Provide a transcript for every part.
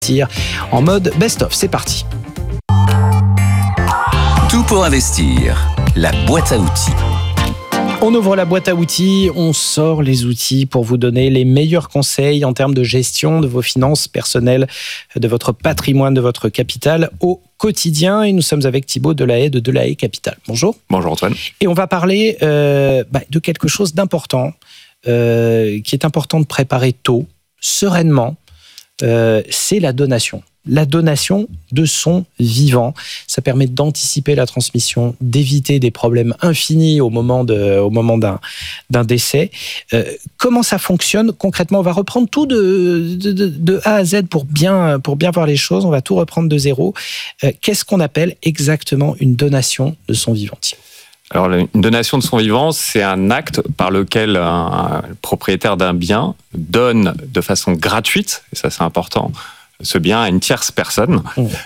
En mode best-of, c'est parti. Tout pour investir, la boîte à outils. On ouvre la boîte à outils, on sort les outils pour vous donner les meilleurs conseils en termes de gestion de vos finances personnelles, de votre patrimoine, de votre capital au quotidien. Et nous sommes avec Thibaut Delahaye de Delahaye Capital. Bonjour. Bonjour Antoine. Et on va parler de quelque chose d'important, qui est important de préparer tôt, sereinement. C'est la donation. La donation de son vivant. Ça permet d'anticiper la transmission, d'éviter des problèmes infinis au moment d'un décès. Comment ça fonctionne concrètement? On va reprendre tout de A à Z pour bien voir les choses. On va tout reprendre de zéro. Qu'est-ce qu'on appelle exactement une donation de son vivant? Alors, une donation de son vivant, c'est un acte par lequel un propriétaire d'un bien donne de façon gratuite, et ça c'est important, ce bien à une tierce personne.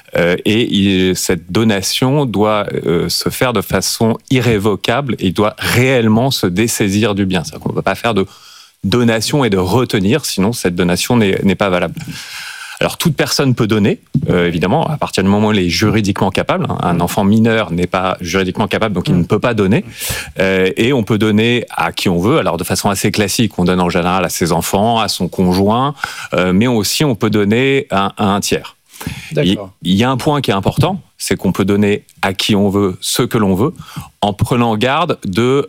Et cette donation doit se faire de façon irrévocable et il doit réellement se dessaisir du bien. C'est-à-dire qu'on ne peut pas faire de donation et de retenir, sinon cette donation n'est pas valable. Alors, toute personne peut donner, évidemment, à partir du moment où elle est juridiquement capable. Un enfant mineur n'est pas juridiquement capable, donc il ne peut pas donner. Et on peut donner à qui on veut. Alors, de façon assez classique, on donne en général à ses enfants, à son conjoint, mais aussi on peut donner à un tiers. Il y a un point qui est important, c'est qu'on peut donner à qui on veut ce que l'on veut, en prenant garde de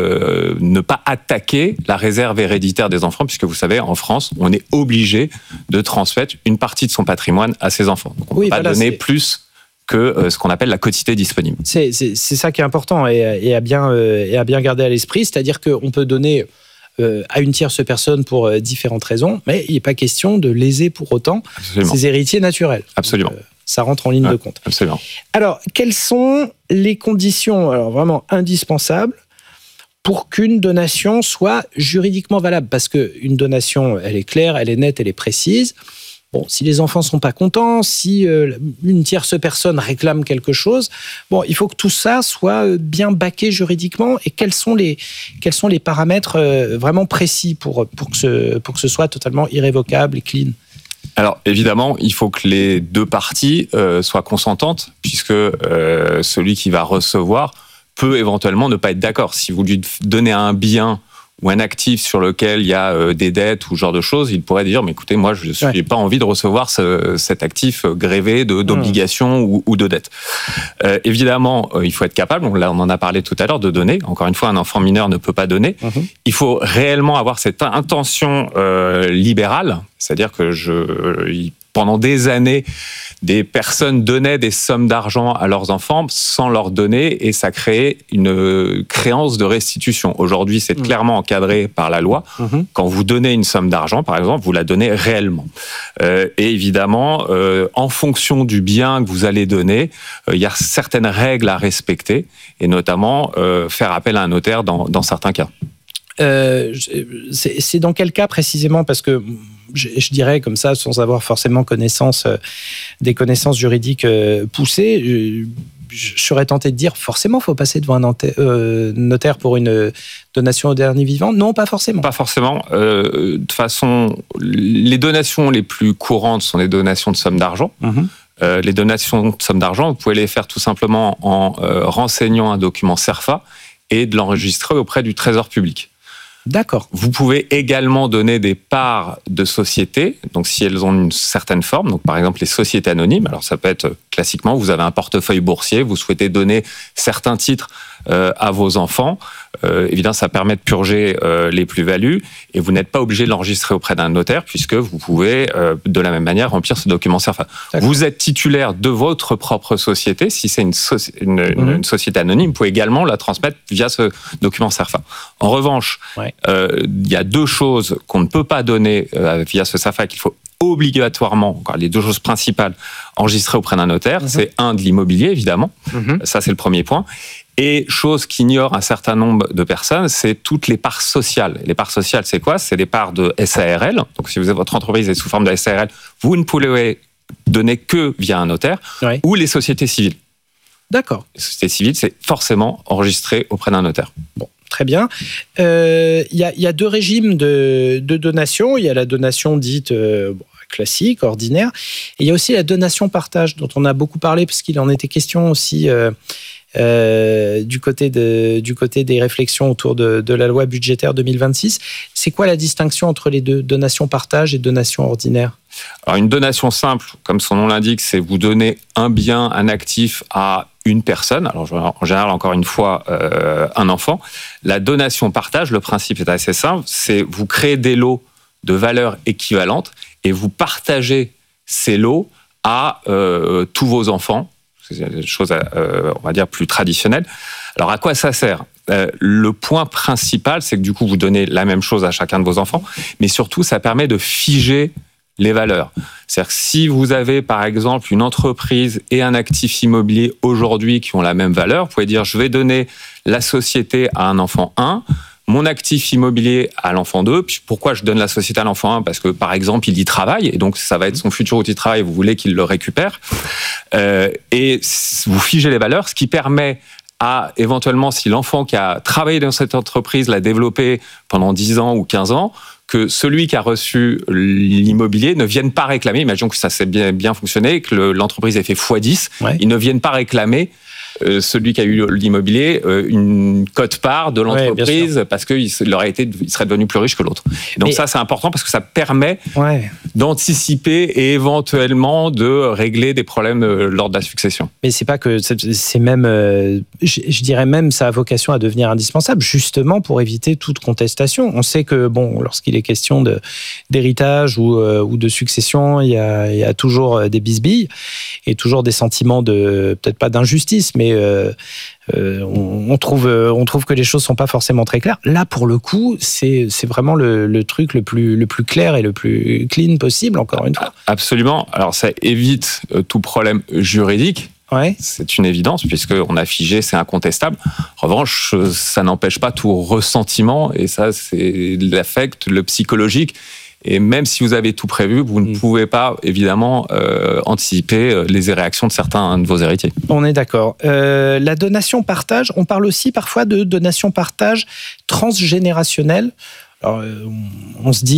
ne pas attaquer la réserve héréditaire des enfants, puisque vous savez, en France, on est obligé de transmettre une partie de son patrimoine à ses enfants. Donc on ne peut pas donner plus que ce qu'on appelle la quotité disponible. C'est ça qui est important et à bien garder à l'esprit, c'est-à-dire qu'on peut donner à une tierce personne pour différentes raisons, mais il n'est pas question de léser pour autant ses héritiers naturels. Absolument. Donc, ça rentre en ligne de compte. Absolument. Alors, quelles sont les conditions vraiment indispensables pour qu'une donation soit juridiquement valable? Parce qu'une donation, elle est claire, elle est nette, elle est précise. Bon, si les enfants ne sont pas contents, si une tierce personne réclame quelque chose, bon, il faut que tout ça soit bien baqué juridiquement. Et quels sont les paramètres vraiment précis pour que ce soit totalement irrévocable et clean? Alors, évidemment, il faut que les deux parties soient consentantes, puisque celui qui va recevoir peut éventuellement ne pas être d'accord. Si vous lui donnez un bien ou un actif sur lequel il y a des dettes ou ce genre de choses, il pourrait dire, mais écoutez, moi, je n'ai pas envie de recevoir cet actif grévé d'obligations ou de dettes. Évidemment, il faut être capable, on en a parlé tout à l'heure, de donner. Encore une fois, un enfant mineur ne peut pas donner. Il faut réellement avoir cette intention libérale, c'est-à-dire que pendant des années, des personnes donnaient des sommes d'argent à leurs enfants sans leur donner et ça créait une créance de restitution. Aujourd'hui, c'est clairement encadré par la loi. Quand vous donnez une somme d'argent, par exemple, vous la donnez réellement. Et évidemment, en fonction du bien que vous allez donner, il y a certaines règles à respecter et notamment faire appel à un notaire dans certains cas. C'est dans quel cas précisément? Parce que je dirais comme ça, sans avoir forcément des connaissances juridiques poussées, je serais tenté de dire forcément, il faut passer devant un notaire pour une donation au dernier vivant. Non, pas forcément. Pas forcément. De toute façon, les donations les plus courantes sont les donations de sommes d'argent. Les donations de sommes d'argent, vous pouvez les faire tout simplement en renseignant un document CERFA et de l'enregistrer auprès du Trésor public. D'accord. Vous pouvez également donner des parts de sociétés, donc si elles ont une certaine forme, donc par exemple les sociétés anonymes, alors ça peut être classiquement, vous avez un portefeuille boursier, vous souhaitez donner certains titres à vos enfants, évidemment ça permet de purger les plus-values et vous n'êtes pas obligé de l'enregistrer auprès d'un notaire puisque vous pouvez de la même manière remplir ce document CERFA. Vous êtes titulaire de votre propre société, si c'est une société anonyme, vous pouvez également la transmettre via ce document CERFA. En revanche, il y a deux choses qu'on ne peut pas donner via ce CERFA qu'il faut obligatoirement, les deux choses principales, enregistrer auprès d'un notaire. C'est de l'immobilier, évidemment. Ça, c'est le premier point. Et chose qu'ignorent un certain nombre de personnes, c'est toutes les parts sociales. Les parts sociales, c'est quoi? C'est les parts de SARL. Donc, si votre entreprise est sous forme de SARL, vous ne pouvez donner que via un notaire, ou les sociétés civiles. D'accord. Les sociétés civiles, c'est forcément enregistré auprès d'un notaire. Bon. Très bien. Il y a deux régimes de donation. Il y a la donation dite classique, ordinaire. Et il y a aussi la donation-partage, dont on a beaucoup parlé, parce qu'il en était question aussi du côté des réflexions autour de la loi budgétaire 2026. C'est quoi la distinction entre les deux, donation-partage et donation ordinaire ? Alors, une donation simple, comme son nom l'indique, c'est vous donner un bien, un actif à une personne. Alors, en général, encore une fois, un enfant. La donation-partage, le principe est assez simple. C'est vous créez des lots de valeur équivalente et vous partagez ces lots à tous vos enfants. C'est des choses, on va dire, plus traditionnelles. Alors, à quoi ça sert ? Le point principal, c'est que du coup, vous donnez la même chose à chacun de vos enfants, mais surtout, ça permet de figer les valeurs. C'est-à-dire que si vous avez, par exemple, une entreprise et un actif immobilier aujourd'hui qui ont la même valeur, vous pouvez dire, je vais donner la société à un enfant 1, mon actif immobilier à l'enfant 2. Puis pourquoi je donne la société à l'enfant 1 ? Parce que, par exemple, il y travaille, et donc ça va être son futur outil de travail, vous voulez qu'il le récupère. Et vous figez les valeurs, ce qui permet à, éventuellement, si l'enfant qui a travaillé dans cette entreprise l'a développé pendant 10 ans ou 15 ans, que celui qui a reçu l'immobilier ne vienne pas réclamer, imaginons que ça s'est bien fonctionné, que l'entreprise ait fait x10, ils ne viennent pas réclamer celui qui a eu l'immobilier une quote-part de l'entreprise parce qu'il serait devenu plus riche que l'autre. Donc ça, c'est important parce que ça permet d'anticiper et éventuellement de régler des problèmes lors de la succession. Mais c'est pas que c'est même, je dirais même, ça a vocation à devenir indispensable justement pour éviter toute contestation. On sait que lorsqu'il est question d'héritage ou de succession, il y a toujours des bisbilles et toujours des sentiments peut-être pas d'injustice, mais on trouve que les choses sont pas forcément très claires. Là, pour le coup, c'est vraiment le truc le plus clair et le plus clean possible, encore une fois. Absolument. Alors, ça évite tout problème juridique. Ouais. C'est une évidence, puisqu'on a figé, c'est incontestable. En revanche, ça n'empêche pas tout ressentiment, et ça, c'est l'affect, le psychologique. Et même si vous avez tout prévu, vous ne pouvez pas, évidemment, anticiper les réactions de certains de vos héritiers. On est d'accord. La donation-partage, on parle aussi parfois de donation-partage transgénérationnelle. Alors, on se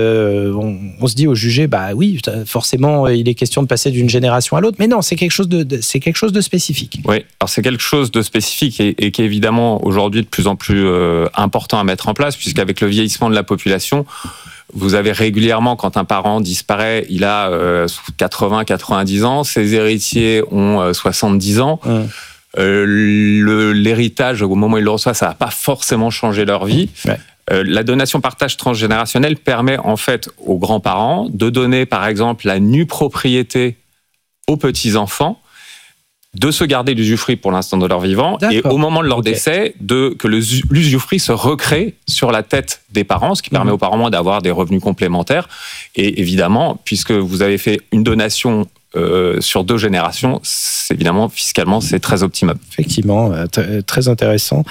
dit au jugé, bah oui, forcément, il est question de passer d'une génération à l'autre. Mais non, c'est quelque chose de spécifique. Oui, alors c'est quelque chose de spécifique et qui est évidemment aujourd'hui de plus en plus important à mettre en place, puisqu'avec le vieillissement de la population, vous avez régulièrement, quand un parent disparaît, il a 80-90 ans, ses héritiers ont 70 ans. L'héritage, au moment où ils le reçoivent, ça va pas forcément changer leur vie. Ouais. La donation-partage transgénérationnelle permet en fait aux grands-parents de donner, par exemple, la nue propriété aux petits-enfants, de se garder l'usufruit pour l'instant de leur vivant, et au moment de leur décès, que l'usufruit se recrée sur la tête des parents, ce qui permet aux parents d'avoir des revenus complémentaires. Et évidemment, puisque vous avez fait une donation sur 2 générations, évidemment, fiscalement, c'est très optimal. Effectivement, très intéressant.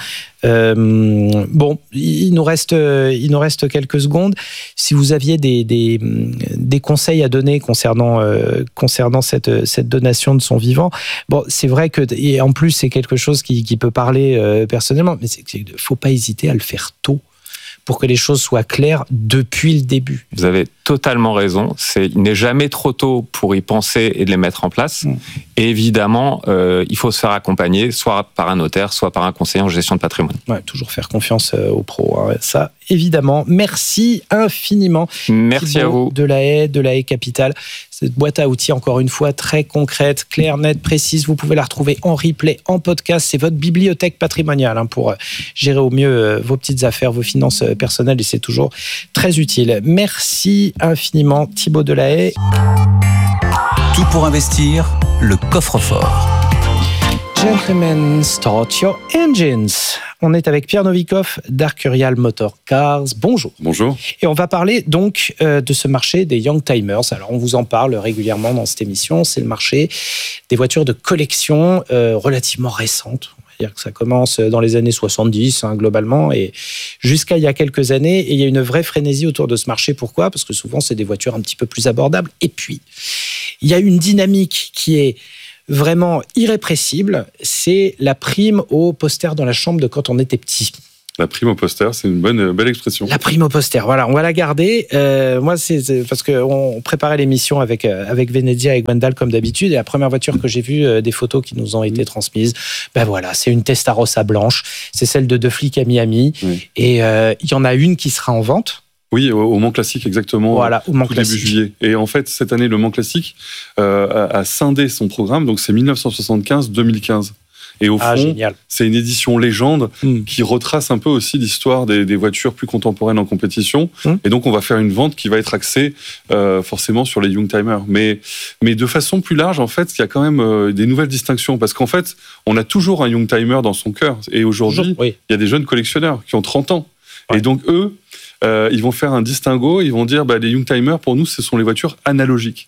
Il nous reste quelques secondes. Si vous aviez des conseils à donner concernant cette donation de son vivant, c'est vrai que, et en plus, c'est quelque chose qui peut parler personnellement, mais il ne faut pas hésiter à le faire tôt, pour que les choses soient claires depuis le début. Vous avez totalement raison. Il n'est jamais trop tôt pour y penser et de les mettre en place. Et évidemment, il faut se faire accompagner, soit par un notaire, soit par un conseiller en gestion de patrimoine. Ouais, toujours faire confiance aux pros. Hein. Ça, évidemment. Merci infiniment. Merci Thibaut, à vous. De la Haye Capital. Cette boîte à outils, encore une fois, très concrète, claire, nette, précise. Vous pouvez la retrouver en replay, en podcast. C'est votre bibliothèque patrimoniale pour gérer au mieux vos petites affaires, vos finances personnelles. Et c'est toujours très utile. Merci infiniment, Thibaut de la Haye. Tout pour investir, le coffre-fort. Gentlemen, start your engines. On est avec Pierre Novikov d'Arcurial Motor Cars. Bonjour. Bonjour. Et on va parler donc de ce marché des Young Timers. Alors on vous en parle régulièrement dans cette émission. C'est le marché des voitures de collection relativement récentes. On va dire que ça commence dans les années 70 globalement et jusqu'à il y a quelques années. Et il y a une vraie frénésie autour de ce marché. Pourquoi ? Parce que souvent c'est des voitures un petit peu plus abordables. Et puis il y a une dynamique qui est vraiment irrépressible, c'est la prime au poster dans la chambre de quand on était petit. La prime au poster, c'est une belle expression. La prime au poster, voilà, on va la garder. Moi, c'est parce qu'on préparait l'émission avec Venezia et Gwendal comme d'habitude, et la première voiture que j'ai vue, des photos qui nous ont été transmises, ben voilà, c'est une Testarossa blanche, c'est celle de deux flics à Miami, et il y en a une qui sera en vente. Oui, au Mans Classique, exactement. Voilà, au Mans tout Classique. Début juillet. Et en fait, cette année, le Mans Classique a scindé son programme, donc c'est 1975-2015. Et au fond, génial. C'est une édition légende qui retrace un peu aussi l'histoire des voitures plus contemporaines en compétition. Et donc, on va faire une vente qui va être axée forcément sur les Youngtimers. Mais de façon plus large, en fait, il y a quand même des nouvelles distinctions. Parce qu'en fait, on a toujours un Youngtimer dans son cœur. Et aujourd'hui, il y a des jeunes collectionneurs qui ont 30 ans. Ouais. Et donc, eux, ils vont faire un distinguo. Ils vont dire, les Youngtimers, pour nous, ce sont les voitures analogiques.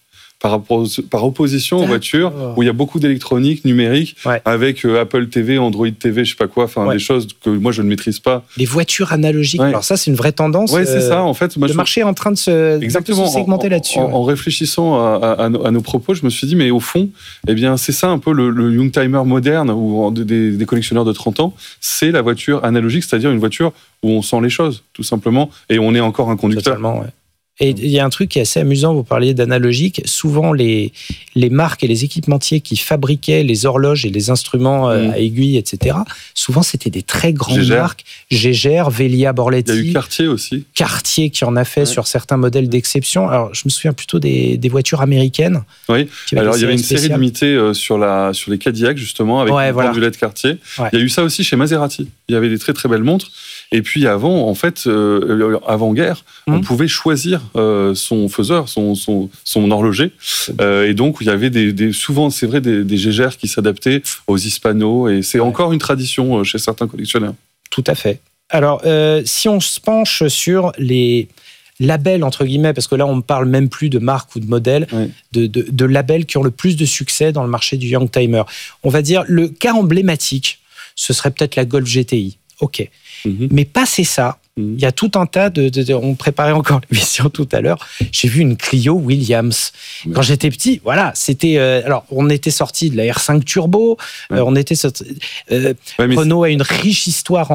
Par opposition aux voitures où il y a beaucoup d'électronique numérique avec Apple TV, Android TV, je sais pas quoi, des choses que moi je ne maîtrise pas. Les voitures analogiques, alors ça c'est une vraie tendance. Ouais, c'est ça en fait. Le marché est en train de se segmenter là-dessus. En réfléchissant à nos propos, je me suis dit mais au fond, eh bien c'est ça un peu le Youngtimer moderne ou des collectionneurs de 30 ans, c'est la voiture analogique, c'est-à-dire une voiture où on sent les choses tout simplement et on est encore un conducteur. Totalement, ouais. Et il y a un truc qui est assez amusant, vous parliez d'analogique. Souvent, les marques et les équipementiers qui fabriquaient les horloges et les instruments à aiguilles, etc., souvent, c'était des très grandes marques. Gégère, Velia, Borletti. Il y a eu Cartier aussi. Cartier qui en a fait sur certains modèles d'exception. Alors, je me souviens plutôt des voitures américaines. Oui, alors il y avait une série limitée sur les Cadillac, justement, avec une pendulette Cartier. Ouais. Il y a eu ça aussi chez Maserati. Il y avait des très, très belles montres. Et puis avant, en fait, avant-guerre, on pouvait choisir son faiseur, son horloger. Et donc, il y avait souvent, c'est vrai, des Gégères qui s'adaptaient aux Hispano. Et c'est encore une tradition chez certains collectionneurs. Tout à fait. Alors, si on se penche sur les labels, entre guillemets, parce que là, on ne parle même plus de marques ou de modèles, de labels qui ont le plus de succès dans le marché du Youngtimer. On va dire, le cas emblématique, ce serait peut-être la Golf GTI. OK. Mais passé ça, il y a tout un tas on préparait encore l'émission tout à l'heure, j'ai vu une Clio Williams. Quand j'étais petit, voilà, c'était... alors, on était sorti de la R5 Turbo, on était sorti... Renault a une riche histoire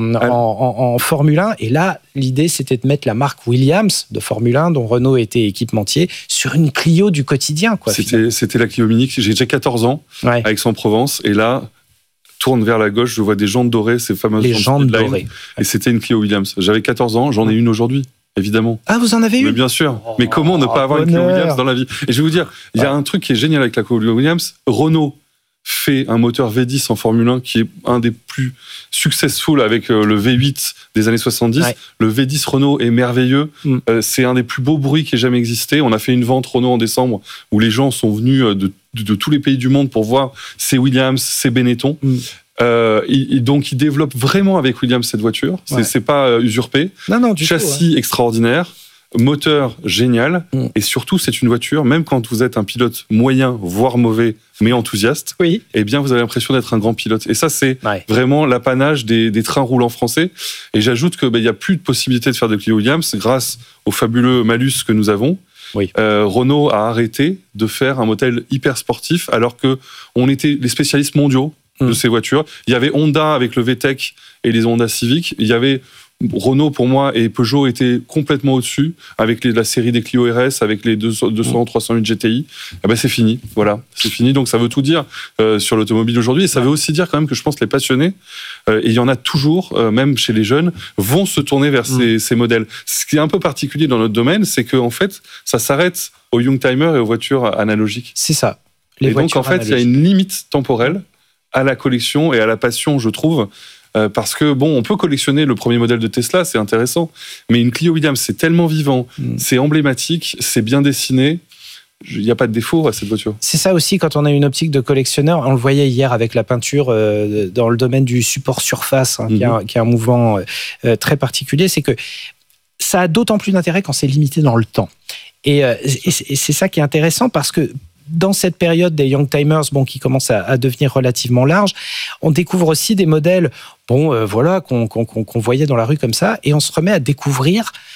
en Formule 1, et là, l'idée, c'était de mettre la marque Williams de Formule 1, dont Renault était équipementier, sur une Clio du quotidien. C'était la Clio Mini, j'ai déjà 14 ans, avec Aix-en-Provence, et là... tourne vers la gauche, je vois des jantes dorées, ces fameuses jantes dorées. Et c'était une Clio Williams. J'avais 14 ans, j'en ai une aujourd'hui, évidemment. Ah, vous en avez une ? Mais bien sûr. Mais comment ne pas avoir une Clio Williams dans la vie ? Et je vais vous dire, il y a un truc qui est génial avec la Clio Williams. Renault fait un moteur V10 en Formule 1 qui est un des plus successful avec le V8 des années 70. Le V10 Renault est merveilleux. C'est un des plus beaux bruits qui ait jamais existé. On a fait une vente Renault en décembre où les gens sont venus de tous les pays du monde pour voir ces Williams, ces Benetton. Donc, ils développent vraiment avec Williams cette voiture. C'est pas usurpé. Non, du Châssis extraordinaire. Moteur génial. Et surtout, c'est une voiture, même quand vous êtes un pilote moyen, voire mauvais, mais enthousiaste, eh bien, vous avez l'impression d'être un grand pilote. Et ça, c'est vraiment l'apanage des trains roulants français. Et j'ajoute qu'il n'y a plus de possibilité de faire de Clio Williams grâce au fabuleux malus que nous avons. Renault a arrêté de faire un modèle hyper sportif alors que on était les spécialistes mondiaux de ces voitures. Il y avait Honda avec le VTEC et les Honda Civic. Il y avait Renault pour moi et Peugeot étaient complètement au-dessus avec la série des Clio RS, avec les 200, 308 GTI. C'est fini. Voilà, c'est fini. Donc ça veut tout dire sur l'automobile aujourd'hui. Et ça veut aussi dire quand même que je pense que les passionnés, et il y en a toujours, même chez les jeunes, vont se tourner vers ces modèles. Ce qui est un peu particulier dans notre domaine, c'est qu'en fait, ça s'arrête aux Youngtimer et aux voitures analogiques. C'est ça. Et donc en fait, il y a une limite temporelle à la collection et à la passion, je trouve. Parce que, on peut collectionner le premier modèle de Tesla, c'est intéressant, mais une Clio Williams, c'est tellement vivant, c'est emblématique, c'est bien dessiné, il n'y a pas de défaut à cette voiture. C'est ça aussi, quand on a une optique de collectionneur, on le voyait hier avec la peinture dans le domaine du support surface, qui est un mouvement très particulier, c'est que ça a d'autant plus d'intérêt quand c'est limité dans le temps. Et c'est ça qui est intéressant, parce que dans cette période des Youngtimers, qui commencent à devenir relativement larges, on découvre aussi des modèles, qu'on voyait dans la rue comme ça, et on se remet à découvrir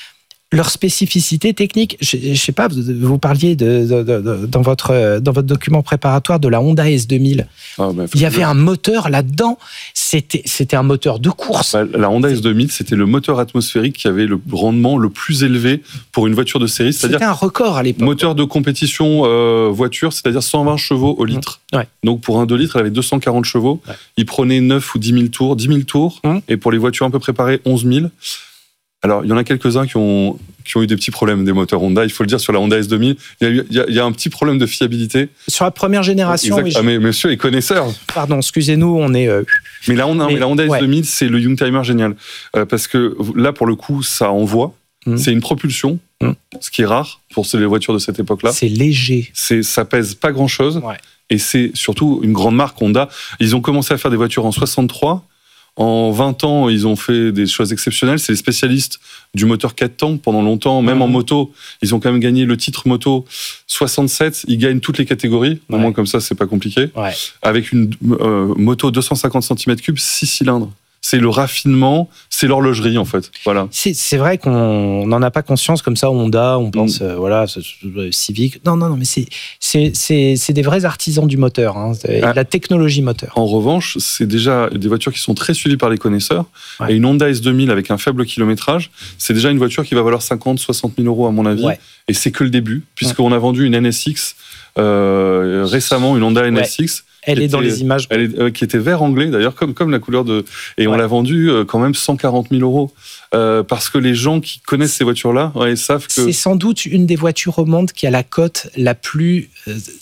Leur spécificité technique, je sais pas, vous parliez dans votre document préparatoire de la Honda S2000. Il y avait un moteur là-dedans, c'était un moteur de course. La Honda S2000, c'était le moteur atmosphérique qui avait le rendement le plus élevé pour une voiture de série. C'était un record à l'époque. Moteur de compétition voiture, c'est-à-dire 120 chevaux au litre. Ouais. Donc pour un 2 litres, elle avait 240 chevaux. Ouais. Il prenait 9 ou 10 000 tours. Et pour les voitures un peu préparées, 11 000. Alors, il y en a quelques-uns qui ont eu des petits problèmes des moteurs Honda. Il faut le dire, sur la Honda S2000, il y a un petit problème de fiabilité. Sur la première génération, exact. Oui. Mais monsieur est connaisseur. Pardon, excusez-nous, on est... Mais la Honda S2000, c'est le Youngtimer génial. Parce que là, pour le coup, ça envoie. C'est une propulsion, ce qui est rare pour les voitures de cette époque-là. C'est léger. Ça pèse pas grand-chose. Ouais. Et c'est surtout une grande marque, Honda. Ils ont commencé à faire des voitures en 63. En 20 ans, ils ont fait des choses exceptionnelles. C'est les spécialistes du moteur 4 temps pendant longtemps. Même en moto, ils ont quand même gagné le titre moto 67. Ils gagnent toutes les catégories. Au moins, comme ça, c'est pas compliqué. Ouais. Avec une moto 250 cm3, 6 cylindres. C'est le raffinement, c'est l'horlogerie en fait. Voilà. C'est vrai qu'on n'en a pas conscience comme ça. Honda, on pense Civic. Non, mais c'est des vrais artisans du moteur, de la technologie moteur. En revanche, c'est déjà des voitures qui sont très suivies par les connaisseurs. Ouais. Et une Honda S2000 avec un faible kilométrage, c'est déjà une voiture qui va valoir 50-60 000 euros à mon avis. Ouais. Et c'est que le début, puisqu'on a vendu une NSX récemment, une Honda NSX. Elle est dans les images. Qui était vert anglais, d'ailleurs, comme la couleur de... Et on l'a vendue quand même 140 000 euros. Parce que les gens qui connaissent ces voitures-là savent que... C'est sans doute une des voitures au monde qui a la cote la plus...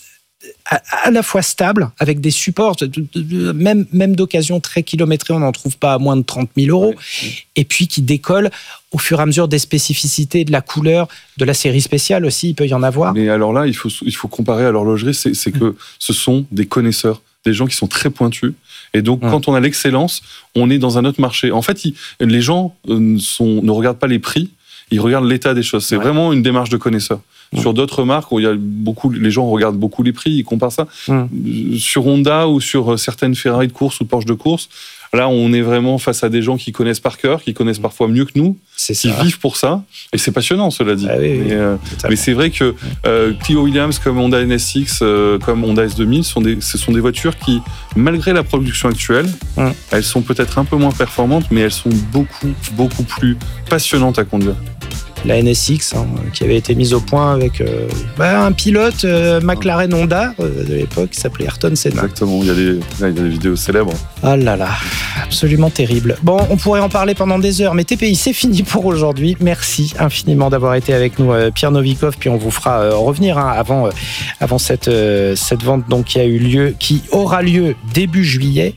à la fois stable, avec des supports, même d'occasion très kilométrés, on n'en trouve pas à moins de 30 000 euros, et puis qui décolle au fur et à mesure des spécificités, de la couleur, de la série spéciale aussi, il peut y en avoir. Mais alors là, il faut comparer à l'horlogerie, c'est que ce sont des connaisseurs, des gens qui sont très pointus, et donc quand on a l'excellence, on est dans un autre marché. En fait, les gens ne regardent pas les prix, ils regardent l'état des choses. C'est vraiment une démarche de connaisseur. Sur d'autres marques où les gens regardent beaucoup les prix, ils comparent ça. Sur Honda ou sur certaines Ferrari de course ou Porsche de course, là, on est vraiment face à des gens qui connaissent par cœur, qui connaissent parfois mieux que nous, qui vivent pour ça. Et c'est passionnant, cela dit. Mais c'est vrai que Clio Williams, comme Honda NSX, comme Honda S2000, ce sont des voitures qui, malgré la production actuelle, elles sont peut-être un peu moins performantes, mais elles sont beaucoup, beaucoup plus passionnantes à conduire. La NSX, qui avait été mise au point avec un pilote McLaren Honda de l'époque qui s'appelait Ayrton Senna. Exactement, il y a des vidéos célèbres. Ah là là, absolument terrible. Bon, on pourrait en parler pendant des heures, mais TPI, c'est fini pour aujourd'hui. Merci infiniment d'avoir été avec nous, Pierre Novikov, puis on vous fera revenir avant cette vente donc, qui aura lieu début juillet.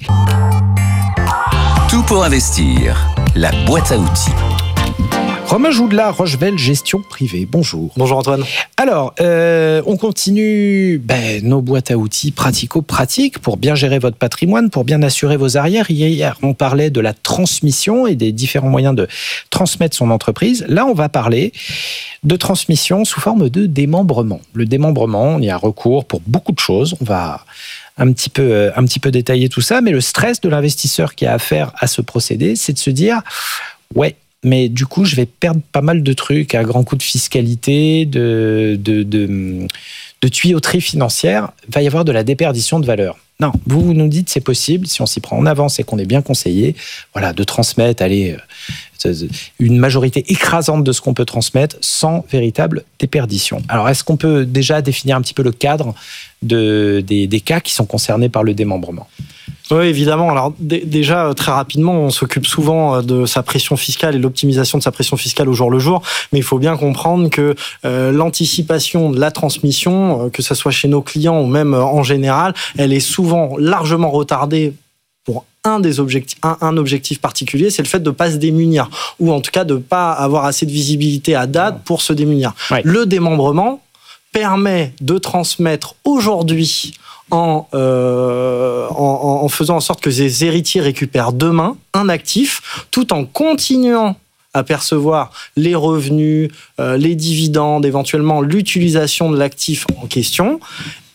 Tout pour investir, la boîte à outils. Romain Joudla, Rochevel Gestion Privée. Bonjour. Bonjour Antoine. Alors, on continue nos boîtes à outils pratico-pratiques pour bien gérer votre patrimoine, pour bien assurer vos arrières. Hier, on parlait de la transmission et des différents moyens de transmettre son entreprise. Là, on va parler de transmission sous forme de démembrement. Le démembrement, on y a recours pour beaucoup de choses. On va un petit peu détailler tout ça, mais le stress de l'investisseur qui a affaire à ce procédé, c'est de se dire mais du coup, je vais perdre pas mal de trucs à grands coups de fiscalité, de tuyauterie financière. Il va y avoir de la déperdition de valeur. Non, vous nous dites c'est possible, si on s'y prend en avance et qu'on est bien conseillé, de transmettre, une majorité écrasante de ce qu'on peut transmettre sans véritable déperdition. Alors, est-ce qu'on peut déjà définir un petit peu le cadre des cas qui sont concernés par le démembrement ? Oui, évidemment. Alors déjà, très rapidement, on s'occupe souvent de sa pression fiscale et l'optimisation de sa pression fiscale au jour le jour, mais il faut bien comprendre que l'anticipation de la transmission, que ce soit chez nos clients ou même en général, elle est souvent largement retardée pour un objectif particulier, c'est le fait de ne pas se démunir, ou en tout cas de ne pas avoir assez de visibilité à date pour se démunir. Ouais. Le démembrement permet de transmettre aujourd'hui en faisant en sorte que les héritiers récupèrent demain un actif, tout en continuant à percevoir les revenus, les dividendes, éventuellement l'utilisation de l'actif en question,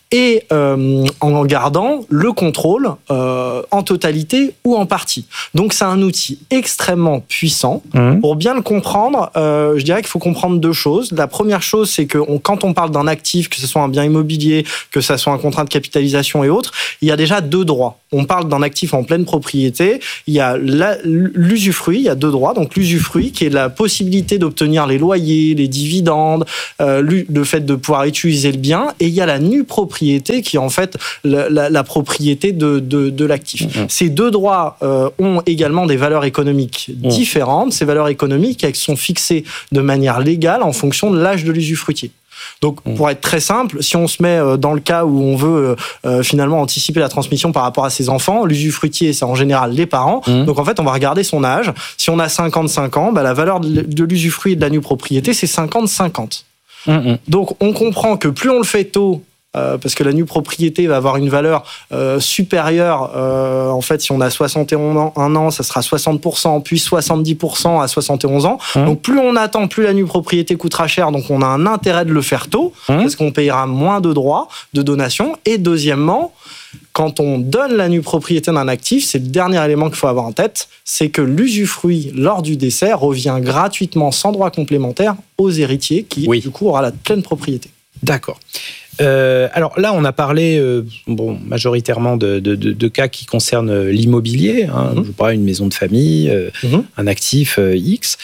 et en gardant le contrôle en totalité ou en partie. Donc c'est un outil extrêmement puissant. Pour bien le comprendre, je dirais qu'il faut comprendre deux choses. La première chose, c'est que quand on parle d'un actif, que ce soit un bien immobilier, que ce soit un contrat de capitalisation et autres, il y a déjà deux droits. On parle d'un actif en pleine propriété, il y a l'usufruit, il y a deux droits. Donc l'usufruit qui est la possibilité d'obtenir les loyers, les dividendes, le fait de pouvoir utiliser le bien, et il y a la nue propriété qui est en fait la propriété de l'actif. Ces deux droits ont également des valeurs économiques différentes. Ces valeurs économiques, elles sont fixées de manière légale en fonction de l'âge de l'usufruitier. Donc, pour être très simple, si on se met dans le cas où on veut finalement anticiper la transmission par rapport à ses enfants, l'usufruitier, c'est en général les parents. Donc, en fait, on va regarder son âge. Si on a 55 ans, la valeur de l'usufruit et de la nue propriété, c'est 50-50. Donc, on comprend que plus on le fait tôt, parce que la nue propriété va avoir une valeur supérieure. En fait, si on a 61 ans, ça sera 60%, puis 70% à 71 ans. Donc, plus on attend, plus la nue propriété coûtera cher. Donc, on a un intérêt de le faire tôt, parce qu'on payera moins de droits de donation. Et deuxièmement, quand on donne la nue propriété d'un actif, c'est le dernier élément qu'il faut avoir en tête, c'est que l'usufruit lors du décès revient gratuitement sans droit complémentaire aux héritiers qui, du coup, aura la pleine propriété. D'accord. Alors là, on a parlé majoritairement de cas qui concernent l'immobilier, je sais pas, une maison de famille, un actif X.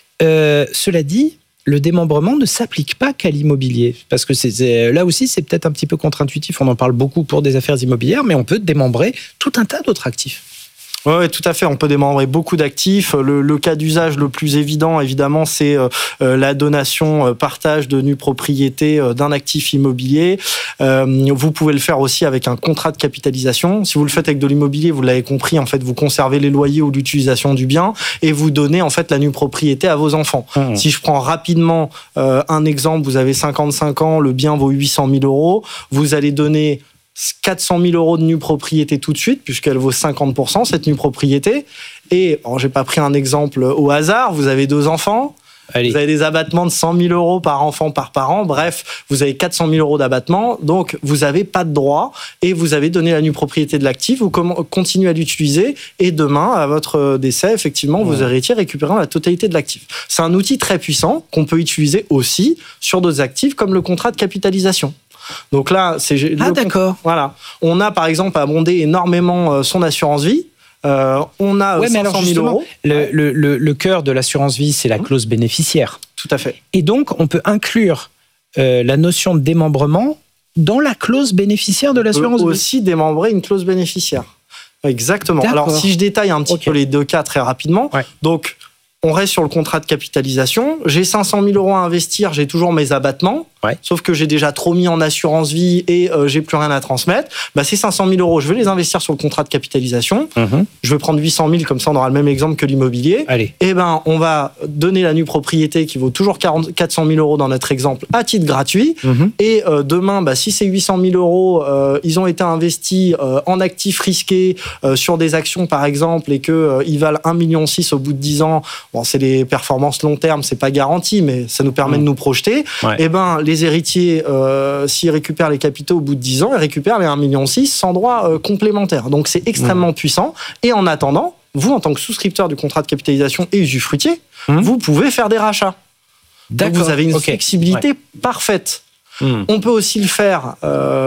Cela dit, le démembrement ne s'applique pas qu'à l'immobilier, parce que là aussi, c'est peut-être un petit peu contre-intuitif. On en parle beaucoup pour des affaires immobilières, mais on peut démembrer tout un tas d'autres actifs. Oui, tout à fait. On peut démembrer beaucoup d'actifs. Le cas d'usage le plus évident, évidemment, c'est la donation, partage de nue propriété d'un actif immobilier. Vous pouvez le faire aussi avec un contrat de capitalisation. Si vous le faites avec de l'immobilier, vous l'avez compris, en fait, vous conservez les loyers ou l'utilisation du bien et vous donnez en fait la nue propriété à vos enfants. Si je prends rapidement un exemple, vous avez 55 ans, le bien vaut 800 000 €, vous allez donner 400 000 € de nue propriété tout de suite, puisqu'elle vaut 50%, cette nue propriété. Et, j'ai pas pris un exemple au hasard, vous avez 2 enfants, vous avez des abattements de 100 000 € par enfant par parent, bref, vous avez 400 000 € d'abattement, donc vous n'avez pas de droit, et vous avez donné la nue propriété de l'actif, vous continuez à l'utiliser, et demain, à votre décès, effectivement, vos héritiers récupéreront la totalité de l'actif. C'est un outil très puissant qu'on peut utiliser aussi sur d'autres actifs, comme le contrat de capitalisation. Donc là, d'accord. Voilà. On a par exemple abondé énormément son assurance vie. On a 500 000 €. Le cœur de l'assurance vie, c'est la clause bénéficiaire. Tout à fait. Et donc, on peut inclure la notion de démembrement dans la clause bénéficiaire de l'assurance vie. On peut aussi démembrer une clause bénéficiaire. Exactement. D'accord. Alors, si je détaille un petit peu les deux cas très rapidement, donc on reste sur le contrat de capitalisation. J'ai 500 000 € à investir, j'ai toujours mes abattements. Sauf que j'ai déjà trop mis en assurance vie et j'ai plus rien à transmettre. Ces 500 000 €, je vais les investir sur le contrat de capitalisation. Je vais prendre 800 000, comme ça on aura le même exemple que l'immobilier. Et on va donner la nue propriété qui vaut toujours 400 000 € dans notre exemple à titre gratuit. Et demain, si ces 800 000 €, ils ont été investis en actifs risqués sur des actions par exemple et qu'ils valent 1,6 million au bout de 10 ans, c'est des performances long terme, c'est pas garanti, mais ça nous permet de nous projeter. Et les héritiers, s'ils récupèrent les capitaux au bout de 10 ans, ils récupèrent les 1,6 million sans droit complémentaire. Donc c'est extrêmement puissant. Et en attendant, vous, en tant que souscripteur du contrat de capitalisation et usufruitier, vous pouvez faire des rachats. Donc vous avez une flexibilité parfaite. On peut aussi le faire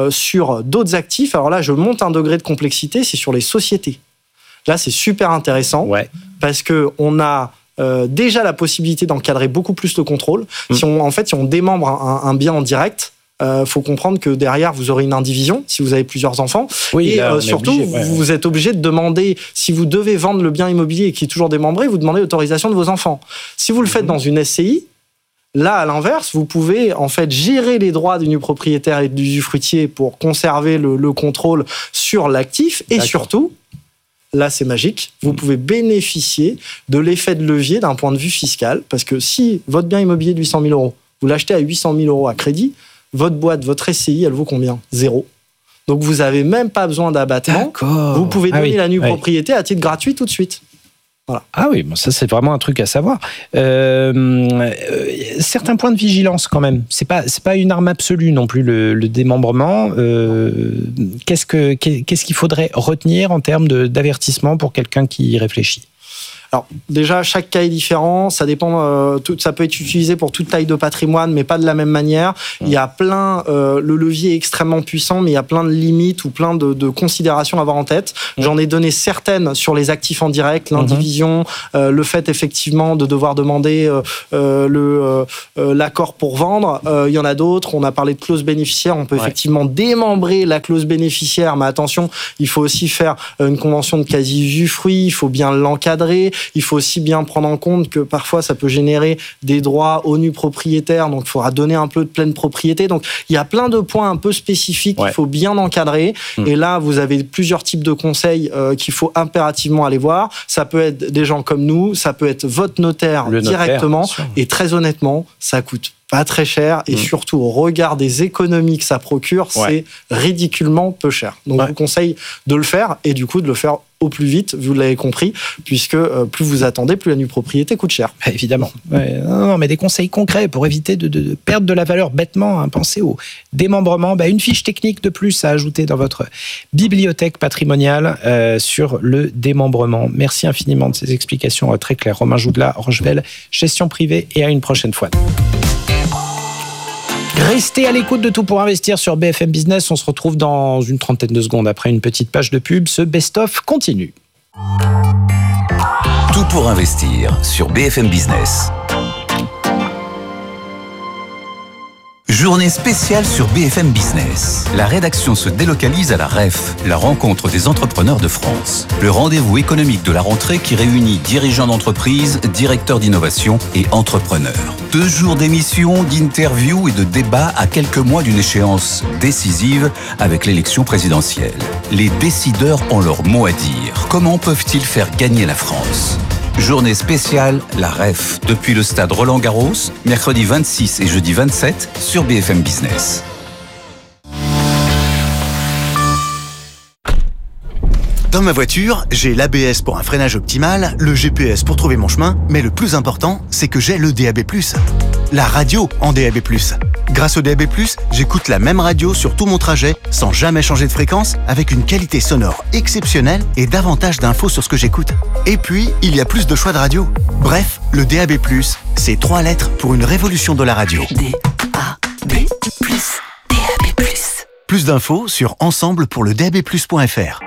sur d'autres actifs. Alors là, je monte un degré de complexité, c'est sur les sociétés. Là, c'est super intéressant parce qu'on a déjà la possibilité d'encadrer beaucoup plus le contrôle. Si on démembre un bien en direct, faut comprendre que derrière, vous aurez une indivision si vous avez plusieurs enfants. Et surtout, vous êtes obligé de demander, si vous devez vendre le bien immobilier qui est toujours démembré, vous demandez l'autorisation de vos enfants. Si vous le faites dans une SCI, là, à l'inverse, vous pouvez en fait gérer les droits du nu propriétaire et de l'usufruitier pour conserver le contrôle sur l'actif et surtout, là, c'est magique. Vous pouvez bénéficier de l'effet de levier d'un point de vue fiscal. Parce que si votre bien immobilier de 800 000 €, vous l'achetez à 800 000 € à crédit, votre boîte, votre SCI, elle vaut combien ? 0. Donc, vous n'avez même pas besoin d'abattement. Vous pouvez donner la nue propriété à titre gratuit tout de suite. Voilà. Ah oui, bon, ça c'est vraiment un truc à savoir. Certains points de vigilance quand même. C'est pas une arme absolue non plus le démembrement. Qu'est-ce qu'il faudrait retenir en termes d'avertissement pour quelqu'un qui y réfléchit? Alors déjà, chaque cas est différent, ça dépend, ça peut être utilisé pour toute taille de patrimoine, mais pas de la même manière. Il y a plein, le levier est extrêmement puissant, mais il y a plein de limites ou plein de considérations à avoir en tête. J'en ai donné certaines sur les actifs en direct, l'indivision, le fait effectivement de devoir demander l'accord pour vendre. Il y en a d'autres, on a parlé de clause bénéficiaire, on peut effectivement démembrer la clause bénéficiaire, mais attention, il faut aussi faire une convention de quasi-usufruit, il faut bien l'encadrer. Il faut aussi bien prendre en compte que parfois ça peut générer des droits au nu propriétaire, donc il faudra donner un peu de pleine propriété. Donc il y a plein de points un peu spécifiques qu'il faut bien encadrer. Et là, vous avez plusieurs types de conseils qu'il faut impérativement aller voir. Ça peut être des gens comme nous, ça peut être votre notaire directement. Et très honnêtement, ça coûte pas très cher et surtout au regard des économies que ça procure, c'est ridiculement peu cher. Donc je vous conseille de le faire et du coup de le faire au plus vite, vous l'avez compris, puisque plus vous attendez, plus la nue propriété coûte cher. Évidemment. Non, mais des conseils concrets pour éviter de perdre de la valeur bêtement. Pensez au démembrement. Une fiche technique de plus à ajouter dans votre bibliothèque patrimoniale sur le démembrement. Merci infiniment de ces explications très claires. Romain Jougla, Rochevelle, gestion privée, et à une prochaine fois. Restez à l'écoute de Tout pour investir sur BFM Business. On se retrouve dans une trentaine de secondes après une petite page de pub. Ce best-of continue. Tout pour investir sur BFM Business. Journée spéciale sur BFM Business. La rédaction se délocalise à la REF, la rencontre des entrepreneurs de France. Le rendez-vous économique de la rentrée qui réunit dirigeants d'entreprise, directeurs d'innovation et entrepreneurs. 2 jours d'émissions, d'interviews et de débats à quelques mois d'une échéance décisive avec l'élection présidentielle. Les décideurs ont leur mot à dire. Comment peuvent-ils faire gagner la France ? Journée spéciale, la REF, depuis le stade Roland-Garros, mercredi 26 et jeudi 27 sur BFM Business. Dans ma voiture, j'ai l'ABS pour un freinage optimal, le GPS pour trouver mon chemin, mais le plus important, c'est que j'ai le DAB+, la radio en DAB+. Grâce au DAB+, j'écoute la même radio sur tout mon trajet, sans jamais changer de fréquence, avec une qualité sonore exceptionnelle et davantage d'infos sur ce que j'écoute. Et puis, il y a plus de choix de radio. Bref, le DAB+, c'est 3 lettres pour une révolution de la radio. DAB+, DAB+. Plus d'infos sur ensemble-pour-le-DAB+.fr.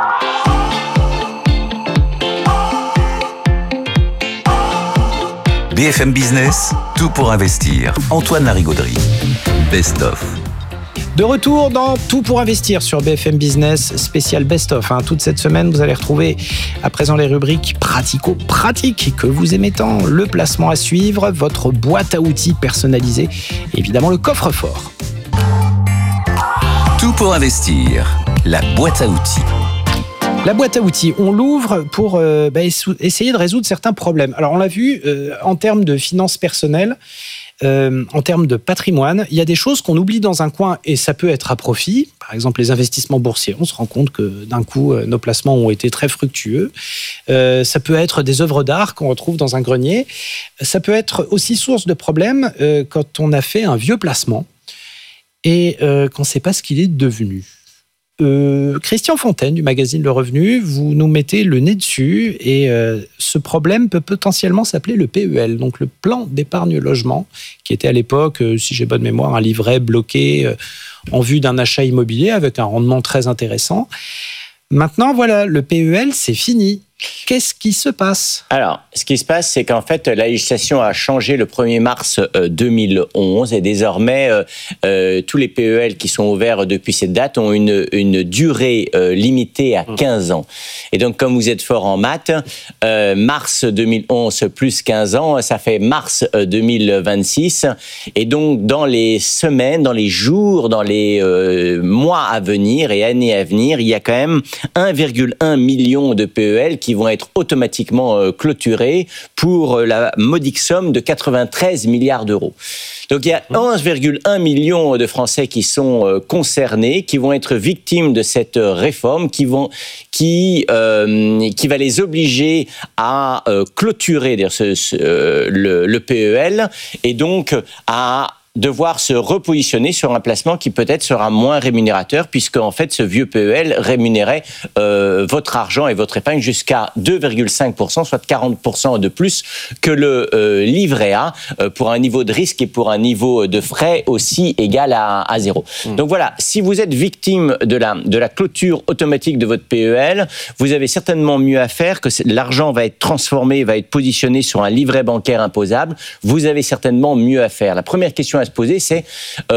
BFM Business, tout pour investir. Antoine Larigauderie. Best of. De retour dans Tout pour investir sur BFM Business, spécial best-of. Toute cette semaine, vous allez retrouver à présent les rubriques pratico-pratiques que vous aimez tant, le placement à suivre, votre boîte à outils personnalisée et évidemment le coffre-fort. Tout pour investir, la boîte à outils. La boîte à outils, on l'ouvre pour essayer de résoudre certains problèmes. Alors on l'a vu, en termes de finances personnelles, en termes de patrimoine, il y a des choses qu'on oublie dans un coin et ça peut être à profit. Par exemple, les investissements boursiers. On se rend compte que d'un coup, nos placements ont été très fructueux. Ça peut être des œuvres d'art qu'on retrouve dans un grenier. Ça peut être aussi source de problèmes quand on a fait un vieux placement et qu'on ne sait pas ce qu'il est devenu. Christian Fontaine du magazine Le Revenu, vous nous mettez le nez dessus et ce problème peut potentiellement s'appeler le PEL, donc le plan d'épargne logement, qui était à l'époque, si j'ai bonne mémoire, un livret bloqué en vue d'un achat immobilier avec un rendement très intéressant. Maintenant, voilà, le PEL, c'est fini. Qu'est-ce qui se passe ? Alors, ce qui se passe, c'est qu'en fait, la législation a changé le 1er mars 2011 et désormais, tous les PEL qui sont ouverts depuis cette date ont une durée limitée à 15 ans. Et donc, comme vous êtes fort en maths, mars 2011 plus 15 ans, ça fait mars 2026. Et donc, dans les semaines, dans les jours, dans les mois à venir et années à venir, il y a quand même 1,1 million de PEL qui vont être automatiquement clôturés pour la modique somme de 93 milliards d'euros. Donc il y a 11,1 millions de Français qui sont concernés, qui vont être victimes de cette réforme, qui va les obliger à clôturer le PEL et donc à devoir se repositionner sur un placement qui peut-être sera moins rémunérateur, puisque en fait ce vieux PEL rémunérait votre argent et votre épargne jusqu'à 2,5%, soit 40% de plus que le livret A, pour un niveau de risque et pour un niveau de frais aussi égal à 0. Donc voilà, si vous êtes victime de la clôture automatique de votre PEL, vous avez certainement mieux à faire, que l'argent va être transformé, va être positionné sur un livret bancaire imposable. Vous avez certainement mieux à faire. La première question à se poser, c'est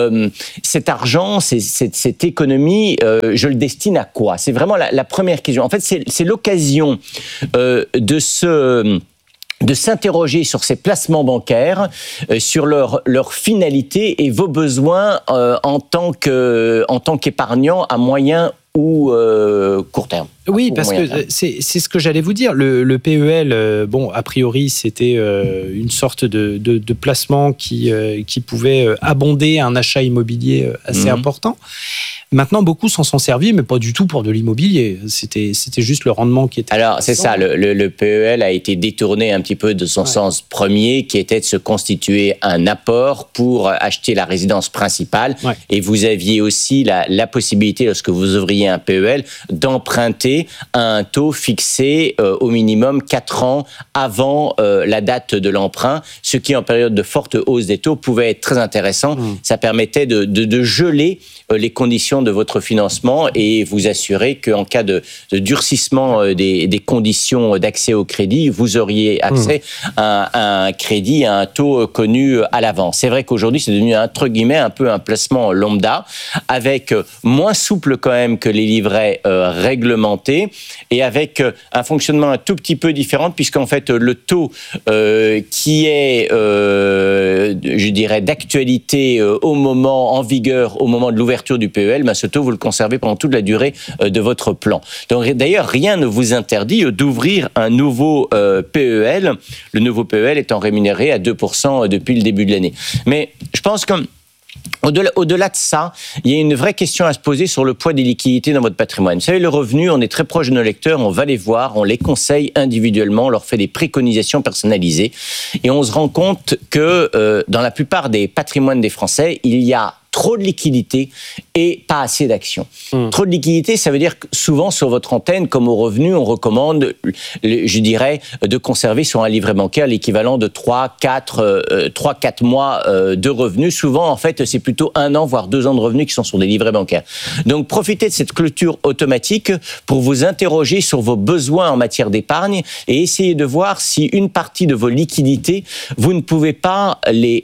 cet argent, cette économie, je le destine à quoi? C'est vraiment la première question. En fait, c'est l'occasion de s'interroger sur ces placements bancaires, sur leur finalité et vos besoins en tant qu'épargnant à moyen ou court terme. Oui, parce que c'est ce que j'allais vous dire. Le PEL, a priori, c'était une sorte de placement qui pouvait abonder un achat immobilier assez important. Maintenant, beaucoup s'en sont servis, mais pas du tout pour de l'immobilier. C'était juste le rendement qui était... Alors, c'est ça. Le PEL a été détourné un petit peu de son sens premier, qui était de se constituer un apport pour acheter la résidence principale. Ouais. Et vous aviez aussi la possibilité, lorsque vous ouvriez un PEL, d'emprunter à un taux fixé au minimum 4 ans avant la date de l'emprunt, ce qui, en période de forte hausse des taux, pouvait être très intéressant. Ça permettait de geler les conditions de votre financement et vous assurer qu'en cas de durcissement des conditions d'accès au crédit, vous auriez accès à un crédit à un taux connu à l'avance. C'est vrai qu'aujourd'hui, c'est devenu entre guillemets un peu un placement lambda, avec moins souple quand même que les livrets réglementés et avec un fonctionnement un tout petit peu différent, puisqu'en fait le taux qui est, je dirais, d'actualité en vigueur au moment de l'ouverture du PEL, ce taux, vous le conservez pendant toute la durée de votre plan. Donc, d'ailleurs, rien ne vous interdit d'ouvrir un nouveau PEL, le nouveau PEL étant rémunéré à 2% depuis le début de l'année. Mais je pense que au-delà de ça, il y a une vraie question à se poser sur le poids des liquidités dans votre patrimoine. Vous savez, le revenu, on est très proche de nos lecteurs, on va les voir, on les conseille individuellement, on leur fait des préconisations personnalisées et on se rend compte que dans la plupart des patrimoines des Français, il y a trop de liquidités et pas assez d'actions. Trop de liquidités, ça veut dire que souvent sur votre antenne, comme au revenu, on recommande, je dirais, de conserver sur un livret bancaire l'équivalent de 3-4 mois de revenus. Souvent, en fait, c'est plutôt 1 an, voire 2 ans de revenus qui sont sur des livrets bancaires. Donc, profitez de cette clôture automatique pour vous interroger sur vos besoins en matière d'épargne et essayez de voir si une partie de vos liquidités, vous ne pouvez pas les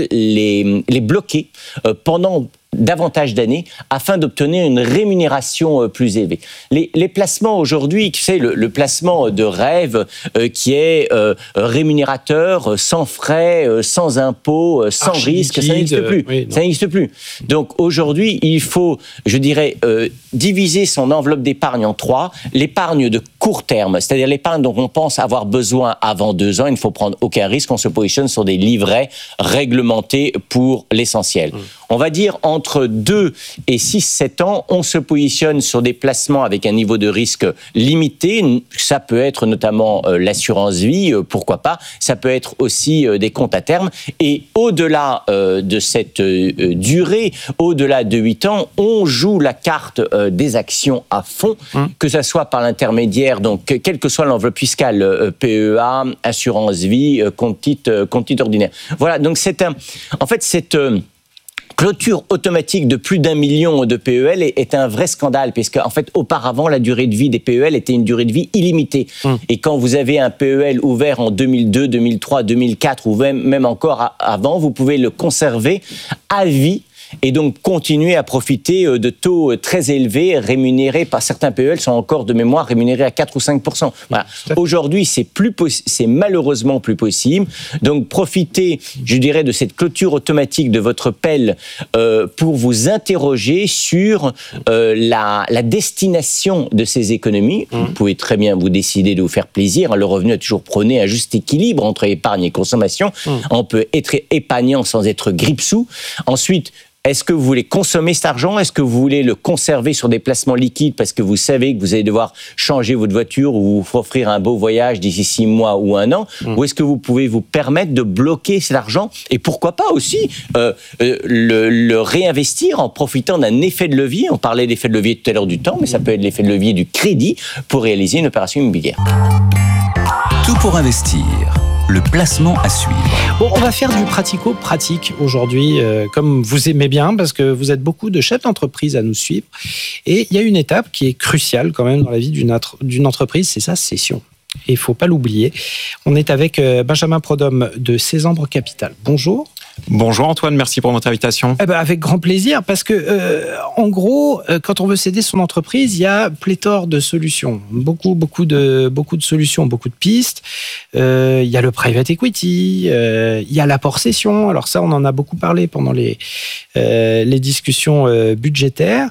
bloquer pendant davantage d'années afin d'obtenir une rémunération plus élevée. Les placements aujourd'hui, tu sais, le placement de rêve qui est rémunérateur, sans frais, sans impôts, sans risque, ça n'existe plus. Oui, ça n'existe plus. Donc aujourd'hui, il faut, je dirais, diviser son enveloppe d'épargne en 3. L'épargne de court terme, c'est-à-dire l'épargne dont on pense avoir besoin avant 2 ans, il ne faut prendre aucun risque, on se positionne sur des livrets réglementés pour l'essentiel. On va dire entre 2 et 6-7 ans, on se positionne sur des placements avec un niveau de risque limité. Ça peut être notamment l'assurance vie, pourquoi pas. Ça peut être aussi des comptes à terme. Et au-delà de cette durée, au-delà de 8 ans, on joue la carte des actions à fond, que ça soit par l'intermédiaire, donc quelle que soit l'enveloppe fiscale, PEA, assurance vie, compte titre ordinaire. Voilà, donc cette clôture automatique de plus d'1 million de PEL est un vrai scandale, puisque en fait, auparavant, la durée de vie des PEL était une durée de vie illimitée. Et quand vous avez un PEL ouvert en 2002, 2003, 2004 ou même encore avant, vous pouvez le conserver à vie et donc continuer à profiter de taux très élevés, rémunérés par certains PEL, sont encore de mémoire rémunérés à 4 ou 5%. Voilà. Aujourd'hui, c'est malheureusement plus possible. Donc profitez, je dirais, de cette clôture automatique de votre PEL pour vous interroger sur la destination de ces économies. Vous pouvez très bien vous décider de vous faire plaisir. Le revenu a toujours prôné un juste équilibre entre épargne et consommation. On peut être épargnant sans être grippe-sous. Ensuite, est-ce que vous voulez consommer cet argent? Est-ce que vous voulez le conserver sur des placements liquides parce que vous savez que vous allez devoir changer votre voiture ou vous offrir un beau voyage d'ici 6 mois ou 1 an? Ou est-ce que vous pouvez vous permettre de bloquer cet argent et pourquoi pas aussi le réinvestir en profitant d'un effet de levier? On parlait d'effet de levier tout à l'heure du temps, mais ça peut être l'effet de levier du crédit pour réaliser une opération immobilière. Tout pour investir. Le placement à suivre. Bon, on va faire du pratico-pratique aujourd'hui, comme vous aimez bien, parce que vous êtes beaucoup de chefs d'entreprise à nous suivre. Et il y a une étape qui est cruciale quand même dans la vie d'une entreprise, c'est sa cession. Et il ne faut pas l'oublier. On est avec Benjamin Prodhomme de Cézanne Capital. Bonjour. Bonjour Antoine, merci pour votre invitation. Avec grand plaisir, parce que en gros, quand on veut céder son entreprise, il y a pléthore de solutions, beaucoup de solutions, beaucoup de pistes. Il y a le private equity, il y a l'apport cession. Alors ça, on en a beaucoup parlé pendant les discussions budgétaires.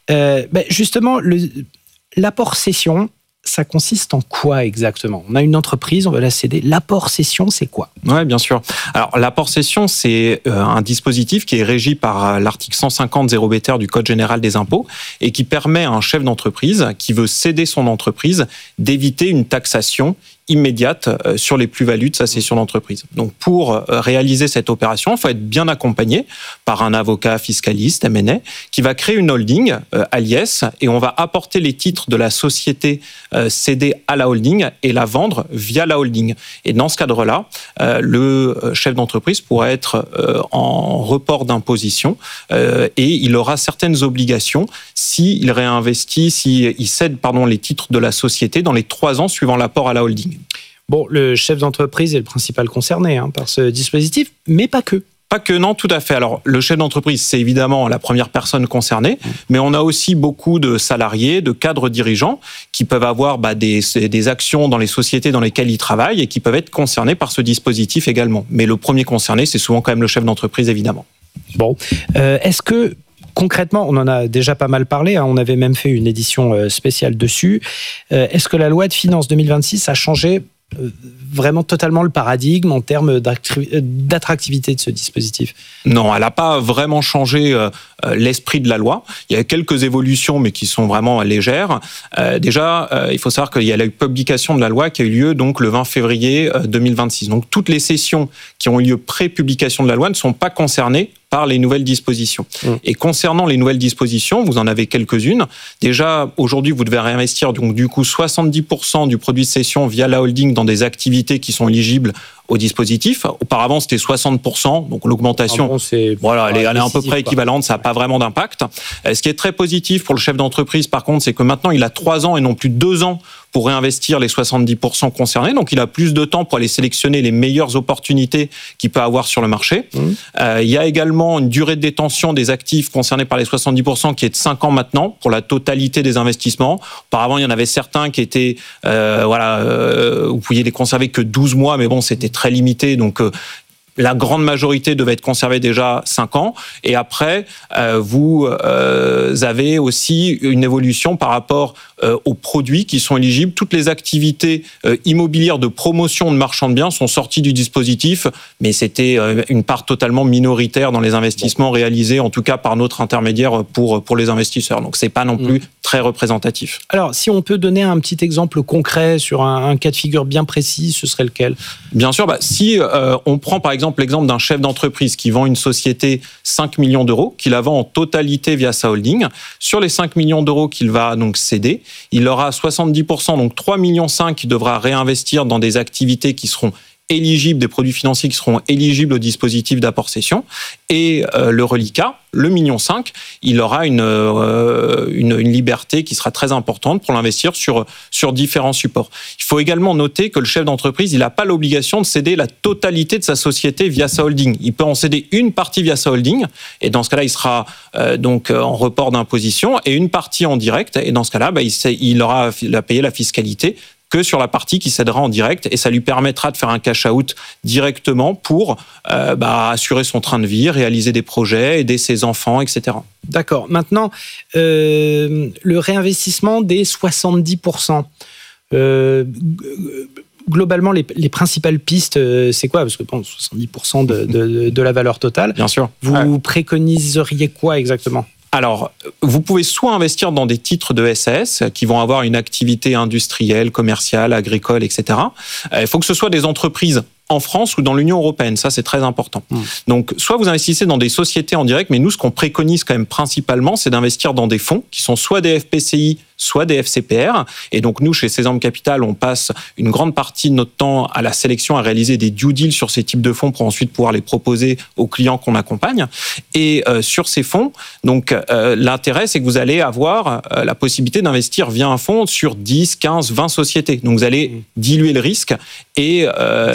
Justement, l'apport cession, ça consiste en quoi exactement? On a une entreprise, on veut la céder. L'apport cession, c'est quoi? Oui, bien sûr. Alors, l'apport cession, c'est un dispositif qui est régi par l'article 150 0 du Code général des impôts et qui permet à un chef d'entreprise qui veut céder son entreprise d'éviter une taxation immédiate sur les plus-values de sa cession d'entreprise. Donc, pour réaliser cette opération, il faut être bien accompagné par un avocat fiscaliste, M&A, qui va créer une holding, Aliès, et on va apporter les titres de la société cédée à la holding et la vendre via la holding. Et dans ce cadre-là, le chef d'entreprise pourra être en report d'imposition et il aura certaines obligations s'il réinvestit, s'il cède les titres de la société dans les 3 ans suivant l'apport à la holding. Bon, le chef d'entreprise est le principal concerné par ce dispositif, mais pas que. Pas que, non, tout à fait. Alors, le chef d'entreprise, c'est évidemment la première personne concernée, mais on a aussi beaucoup de salariés, de cadres dirigeants qui peuvent avoir des actions dans les sociétés dans lesquelles ils travaillent et qui peuvent être concernés par ce dispositif également. Mais le premier concerné, c'est souvent quand même le chef d'entreprise, évidemment. Bon, est-ce que concrètement, on en a déjà pas mal parlé, on avait même fait une édition spéciale dessus. Est-ce que la loi de finances 2026 a changé vraiment totalement le paradigme en termes d'attractivité de ce dispositif? Non, elle n'a pas vraiment changé l'esprit de la loi. Il y a quelques évolutions, mais qui sont vraiment légères. Déjà, il faut savoir qu'il y a la publication de la loi qui a eu lieu donc le 20 février 2026. Donc toutes les sessions qui ont eu lieu pré-publication de la loi ne sont pas concernées par les nouvelles dispositions. Et concernant les nouvelles dispositions, vous en avez quelques-unes. Déjà, aujourd'hui, vous devez réinvestir donc du coup 70% du produit de cession via la holding dans des activités qui sont éligibles au dispositif. Auparavant, c'était 60%, donc l'augmentation, elle est à peu près équivalente, ça n'a pas vraiment d'impact. Ce qui est très positif pour le chef d'entreprise, par contre, c'est que maintenant, il a 3 ans et non plus 2 ans pour réinvestir les 70% concernés. Donc, il a plus de temps pour aller sélectionner les meilleures opportunités qu'il peut avoir sur le marché. Il y a également une durée de détention des actifs concernés par les 70% qui est de 5 ans maintenant pour la totalité des investissements. Auparavant, il y en avait certains qui étaient, vous pouviez les conserver que 12 mois, mais bon, c'était très limité. Donc, la grande majorité devait être conservée déjà 5 ans. Et après, vous avez aussi une évolution par rapport aux produits qui sont éligibles. Toutes les activités immobilières de promotion de marchands de biens sont sorties du dispositif, mais c'était une part totalement minoritaire dans les investissements réalisés, en tout cas par notre intermédiaire pour les investisseurs. Donc, c'est pas non plus très représentatif. Alors, si on peut donner un petit exemple concret sur un cas de figure bien précis, ce serait lequel? Bien sûr, si on prend par exemple l'exemple d'un chef d'entreprise qui vend une société 5 millions d'euros, qui la vend en totalité via sa holding. Sur les 5 millions d'euros qu'il va donc céder, il aura 70%, donc 3,5 millions qu'il devra réinvestir dans des activités qui seront éligibles, des produits financiers qui seront éligibles au dispositif d'apport-cession. Et le reliquat, le million 5, il aura une liberté qui sera très importante pour l'investir sur différents supports. Il faut également noter que le chef d'entreprise, il n'a pas l'obligation de céder la totalité de sa société via sa holding. Il peut en céder une partie via sa holding, et dans ce cas-là, il sera donc en report d'imposition, et une partie en direct, et dans ce cas-là, il aura à payer la fiscalité que sur la partie qui cédera en direct, et ça lui permettra de faire un cash-out directement pour assurer son train de vie, réaliser des projets, aider ses enfants, etc. D'accord. Maintenant, le réinvestissement des 70%. Globalement, les principales pistes, c'est quoi? Parce que 70% de la valeur totale. Bien sûr. Vous préconiseriez quoi exactement? Alors, vous pouvez soit investir dans des titres de SAS qui vont avoir une activité industrielle, commerciale, agricole, etc. Il faut que ce soit des entreprises en France ou dans l'Union européenne, ça c'est très important. Donc, soit vous investissez dans des sociétés en direct, mais nous, ce qu'on préconise quand même principalement, c'est d'investir dans des fonds qui sont soit des FPCI, soit des FCPR. Et donc, nous, chez Sésame Capital, on passe une grande partie de notre temps à la sélection, à réaliser des due deals sur ces types de fonds pour ensuite pouvoir les proposer aux clients qu'on accompagne. Et sur ces fonds, donc, l'intérêt, c'est que vous allez avoir la possibilité d'investir via un fonds sur 10, 15, 20 sociétés. Donc, vous allez diluer le risque et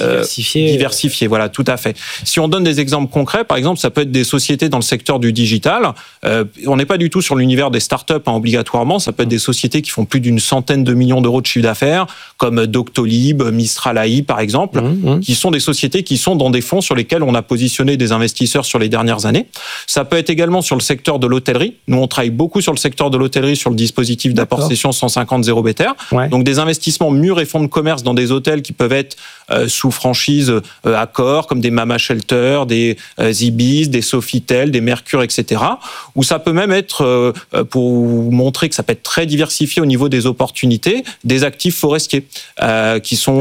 diversifier. Voilà, tout à fait. Si on donne des exemples concrets, par exemple, ça peut être des sociétés dans le secteur du digital. On n'est pas du tout sur l'univers des startups, obligatoirement. Ça peut être des sociétés qui font plus d'une centaine de millions d'euros de chiffre d'affaires, comme Doctolib, Mistral AI, par exemple, qui sont des sociétés qui sont dans des fonds sur lesquels on a positionné des investisseurs sur les dernières années. Ça peut être également sur le secteur de l'hôtellerie. Nous, on travaille beaucoup sur le secteur de l'hôtellerie, sur le dispositif d'apport-cession 150 0 BTR. Ouais. Donc, des investissements mûrs et fonds de commerce dans des hôtels qui peuvent être sous franchise Accor, comme des Mama Shelter, des Ibis, des Sofitel, des Mercure, etc. Ou ça peut même être, pour vous montrer que ça peut être très diversifié au niveau des opportunités, des actifs forestiers qui sont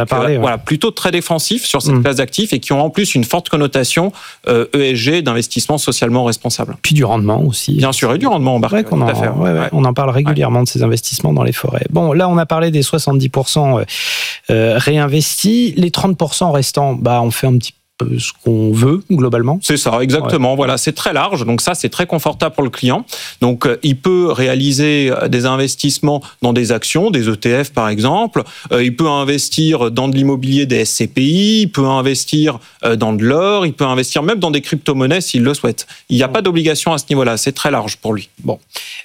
plutôt très défensifs sur cette classe d'actifs et qui ont en plus une forte connotation ESG, d'investissement socialement responsable. Puis du rendement aussi. Bien sûr, et du rendement embarqué. On en parle régulièrement de ces investissements dans les forêts. Bon, là, on a parlé des 70% réinvestis. Les 30% restants, on fait un petit peu ce qu'on veut, globalement. C'est ça, exactement. Ouais. Voilà, c'est très large. Donc ça, c'est très confortable pour le client. Donc, il peut réaliser des investissements dans des actions, des ETF, par exemple. Il peut investir dans de l'immobilier, des SCPI. Il peut investir dans de l'or. Il peut investir même dans des crypto-monnaies s'il le souhaite. Il n'y a pas d'obligation à ce niveau-là. C'est très large pour lui. Bon.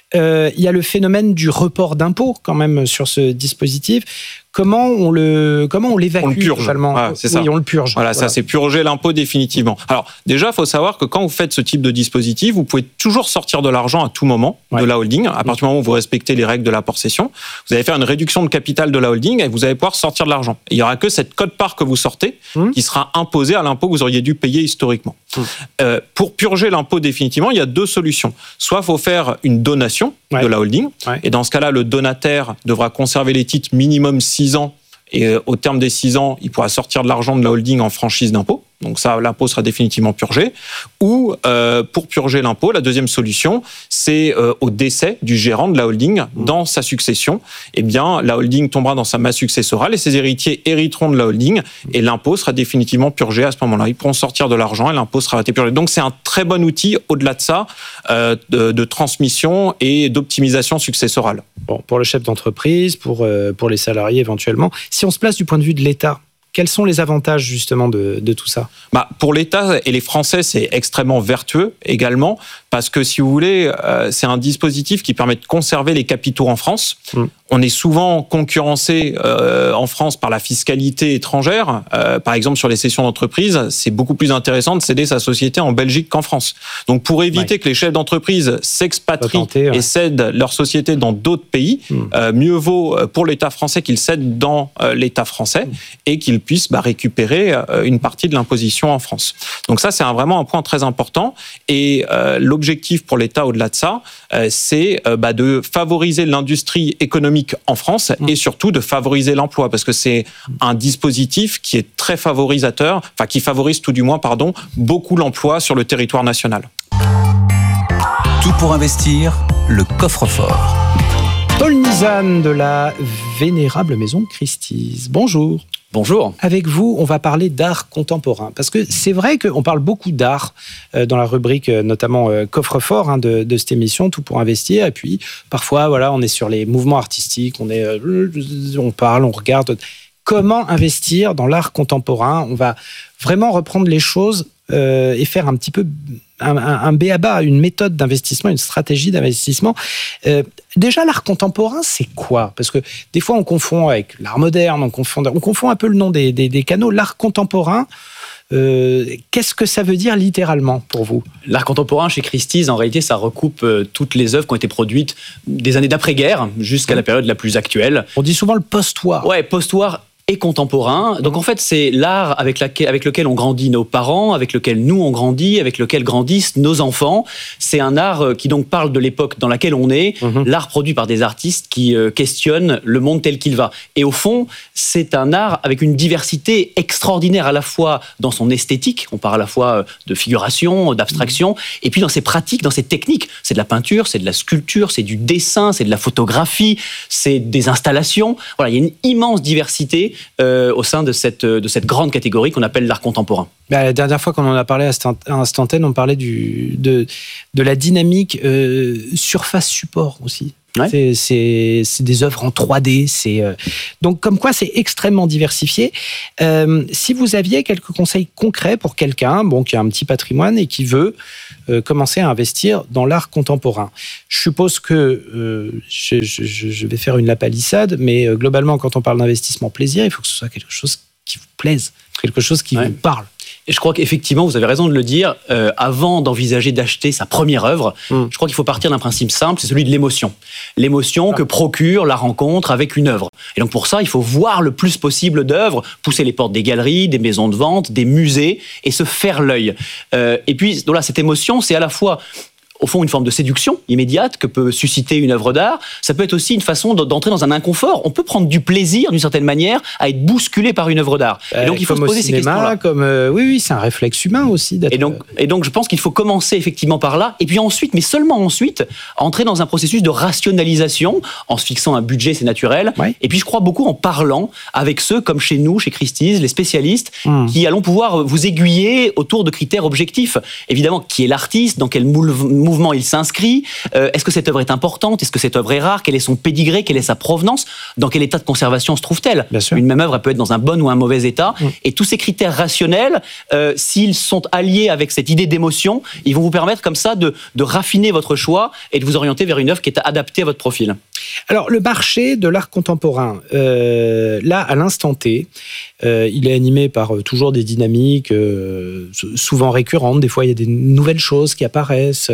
Il y a le phénomène du report d'impôt, quand même, sur ce dispositif. Comment on l'évacue? On le purge. C'est ça. Oui, on le purge. Voilà, ça, c'est purger l'impôt définitivement. Alors, déjà, il faut savoir que quand vous faites ce type de dispositif, vous pouvez toujours sortir de l'argent à tout moment de la holding. À partir du moment où vous respectez les règles de l'apport-cession, vous allez faire une réduction de capital de la holding et vous allez pouvoir sortir de l'argent. Il n'y aura que cette quote-part que vous sortez qui sera imposée à l'impôt que vous auriez dû payer historiquement. Pour purger l'impôt définitivement, il y a deux solutions. Soit il faut faire une donation de la holding, et dans ce cas-là, le donataire devra conserver les titres minimum 6 ans, et au terme des 6 ans, il pourra sortir de l'argent de la holding en franchise d'impôt. Donc ça, l'impôt sera définitivement purgé. Ou pour purger l'impôt, la deuxième solution, c'est au décès du gérant de la holding dans sa succession. Eh bien, la holding tombera dans sa masse successorale et ses héritiers hériteront de la holding et l'impôt sera définitivement purgé à ce moment-là. Ils pourront sortir de l'argent et l'impôt sera purgé. Donc c'est un très bon outil au-delà de ça de transmission et d'optimisation successorale. Bon, pour le chef d'entreprise, pour les salariés éventuellement. Si on se place du point de vue de l'État, quels sont les avantages justement de tout ça? Pour l'État et les Français, c'est extrêmement vertueux également, parce que si vous voulez, c'est un dispositif qui permet de conserver les capitaux en France. On est souvent concurrencé en France par la fiscalité étrangère. Par exemple, sur les cessions d'entreprise, c'est beaucoup plus intéressant de céder sa société en Belgique qu'en France. Donc, pour éviter que les chefs d'entreprise s'expatrient et cèdent leur société dans d'autres pays, mieux vaut pour l'État français qu'ils cèdent dans l'État français et qu'ils puissent récupérer une partie de l'imposition en France. Donc ça, c'est vraiment un point très important. Et l'objectif pour l'État, au-delà de ça, c'est de favoriser l'industrie économique en France et surtout de favoriser l'emploi, parce que c'est un dispositif qui est très favorisateur, qui favorise tout du moins, beaucoup l'emploi sur le territoire national. Tout pour investir, le coffre-fort. Paul Nizan de la vénérable maison Christie's. Bonjour. Bonjour. Avec vous, on va parler d'art contemporain. Parce que c'est vrai qu'on parle beaucoup d'art dans la rubrique, notamment coffre-fort de cette émission, Tout pour investir. Et puis, parfois, voilà, on est sur les mouvements artistiques, on parle, on regarde. Comment investir dans l'art contemporain ? On va vraiment reprendre les choses et faire un petit peu un b.a.-ba, une méthode d'investissement, une stratégie d'investissement. Déjà, l'art contemporain, c'est quoi ? Parce que des fois, on confond avec l'art moderne, on confond un peu le nom des canaux. L'art contemporain, qu'est-ce que ça veut dire littéralement pour vous ? L'art contemporain chez Christie's, en réalité, ça recoupe toutes les œuvres qui ont été produites des années d'après-guerre jusqu'à la période la plus actuelle. On dit souvent le post-war. Ouais, post-war et contemporain. Donc en fait, c'est l'art avec lequel on grandit nos parents, avec lequel nous on grandit, avec lequel grandissent nos enfants. C'est un art qui donc parle de l'époque dans laquelle on est, l'art produit par des artistes qui questionnent le monde tel qu'il va. Et au fond, c'est un art avec une diversité extraordinaire à la fois dans son esthétique, on parle à la fois de figuration, d'abstraction, et puis dans ses pratiques, dans ses techniques. C'est de la peinture, c'est de la sculpture, c'est du dessin, c'est de la photographie, c'est des installations. Voilà, il y a une immense diversité au sein de cette grande catégorie qu'on appelle l'art contemporain. La dernière fois qu'on en a parlé à cette antenne, on parlait de la dynamique surface-support aussi. Ouais. C'est des œuvres en 3D. Donc, comme quoi, c'est extrêmement diversifié. Si vous aviez quelques conseils concrets pour quelqu'un qui a un petit patrimoine et qui veut commencer à investir dans l'art contemporain, je suppose que je vais faire une lapalissade, mais globalement, quand on parle d'investissement plaisir, il faut que ce soit quelque chose qui vous plaise, quelque chose qui vous parle. Et je crois qu'effectivement, vous avez raison de le dire, avant d'envisager d'acheter sa première œuvre, je crois qu'il faut partir d'un principe simple, c'est celui de l'émotion. L'émotion que procure la rencontre avec une œuvre. Et donc pour ça, il faut voir le plus possible d'œuvres, pousser les portes des galeries, des maisons de vente, des musées, et se faire l'œil. Et puis, voilà, cette émotion, c'est à la fois au fond, une forme de séduction immédiate que peut susciter une œuvre d'art. Ça peut être aussi une façon d'entrer dans un inconfort. On peut prendre du plaisir, d'une certaine manière, à être bousculé par une œuvre d'art. Et donc, il faut se poser ces questions-là. Oui, c'est un réflexe humain aussi. Et donc, je pense qu'il faut commencer effectivement par là. Et puis ensuite, mais seulement ensuite, entrer dans un processus de rationalisation, en se fixant un budget, c'est naturel. Ouais. Et puis, je crois beaucoup en parlant avec ceux, comme chez nous, chez Christie's, les spécialistes, qui allons pouvoir vous aiguiller autour de critères objectifs. Évidemment, qui est l'artiste, dans quel mouvement il s'inscrit, est-ce que cette œuvre est importante, est-ce que cette œuvre est rare, quel est son pédigré, quelle est sa provenance, dans quel état de conservation se trouve-t-elle ? Une même œuvre, elle peut être dans un bon ou un mauvais état, et tous ces critères rationnels, s'ils sont alliés avec cette idée d'émotion, ils vont vous permettre comme ça de raffiner votre choix et de vous orienter vers une œuvre qui est adaptée à votre profil. Alors, le marché de l'art contemporain, là, à l'instant T, il est animé par toujours des dynamiques souvent récurrentes. Des fois, il y a des nouvelles choses qui apparaissent,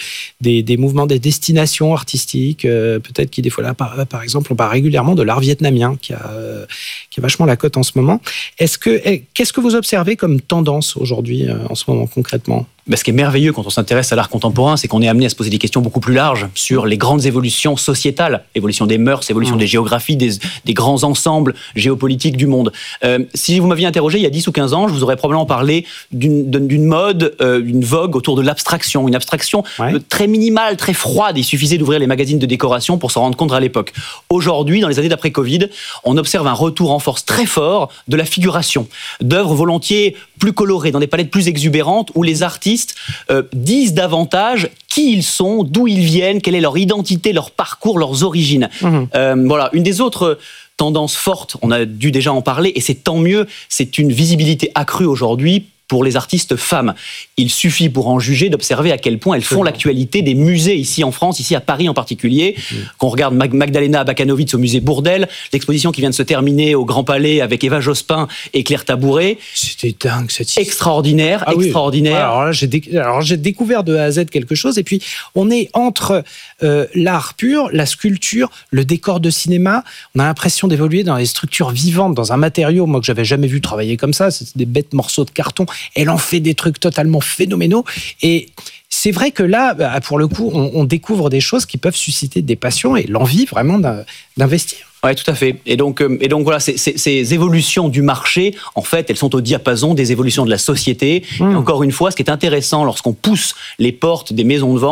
des mouvements, des destinations artistiques. Peut-être qu'il des fois, là, par exemple, on parle régulièrement de l'art vietnamien qui a vachement la cote en ce moment. Qu'est-ce que vous observez comme tendance aujourd'hui, en ce moment, concrètement ? Ce qui est merveilleux quand on s'intéresse à l'art contemporain, c'est qu'on est amené à se poser des questions beaucoup plus larges sur les grandes évolutions sociétales, évolution des mœurs, évolution des géographies, des grands ensembles géopolitiques du monde. Si vous m'aviez interrogé il y a 10 ou 15 ans, je vous aurais probablement parlé d'une mode, d'une vogue autour de l'abstraction, une abstraction très minimale, très froide. Il suffisait d'ouvrir les magazines de décoration pour s'en rendre compte à l'époque. Aujourd'hui, dans les années d'après-Covid, on observe un retour en force très fort de la figuration, d'œuvres volontiers plus colorées, dans des palettes plus exubérantes, où les artistes disent davantage qui ils sont, d'où ils viennent, quelle est leur identité, leur parcours, leurs origines. Voilà, une des autres tendances fortes, on a dû déjà en parler, et c'est tant mieux, c'est une visibilité accrue aujourd'hui pour les artistes femmes. Il suffit pour en juger d'observer à quel point elles font l'actualité des musées ici en France, ici à Paris en particulier. Qu'on regarde Magdalena Bakanovic au musée Bourdelle, l'exposition qui vient de se terminer au Grand Palais avec Eva Jospin et Claire Tabouret. C'était dingue cette histoire. Extraordinaire, extraordinaire. Ouais, alors là, j'ai découvert de A à Z quelque chose, et puis on est entre l'art pur, la sculpture, le décor de cinéma. On a l'impression d'évoluer dans des structures vivantes, dans un matériau, moi, que j'avais jamais vu travailler comme ça. C'était des bêtes morceaux de carton. Elle en fait des trucs totalement phénoménaux. Et c'est vrai que là, pour le coup, on découvre des choses qui peuvent susciter des passions et l'envie vraiment d'investir. Oui, tout à fait. Et donc voilà, ces évolutions du marché, en fait, elles sont au diapason des évolutions de la société. Et encore une fois, ce qui est intéressant lorsqu'on pousse les portes des maisons de vente,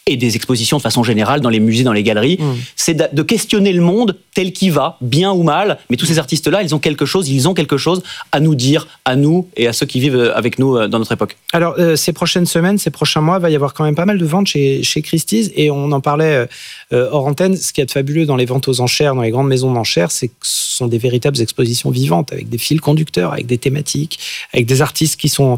et des expositions de façon générale dans les musées, dans les galeries. C'est de questionner le monde tel qu'il va, bien ou mal. Mais tous ces artistes-là, ils ont quelque chose à nous dire, à nous et à ceux qui vivent avec nous dans notre époque. Alors, ces prochaines semaines, ces prochains mois, il va y avoir quand même pas mal de ventes chez Christie's. Et on en parlait hors antenne. Ce qui est fabuleux dans les ventes aux enchères, dans les grandes maisons d'enchères, c'est que ce sont des véritables expositions vivantes, avec des fils conducteurs, avec des thématiques, avec des artistes qui sont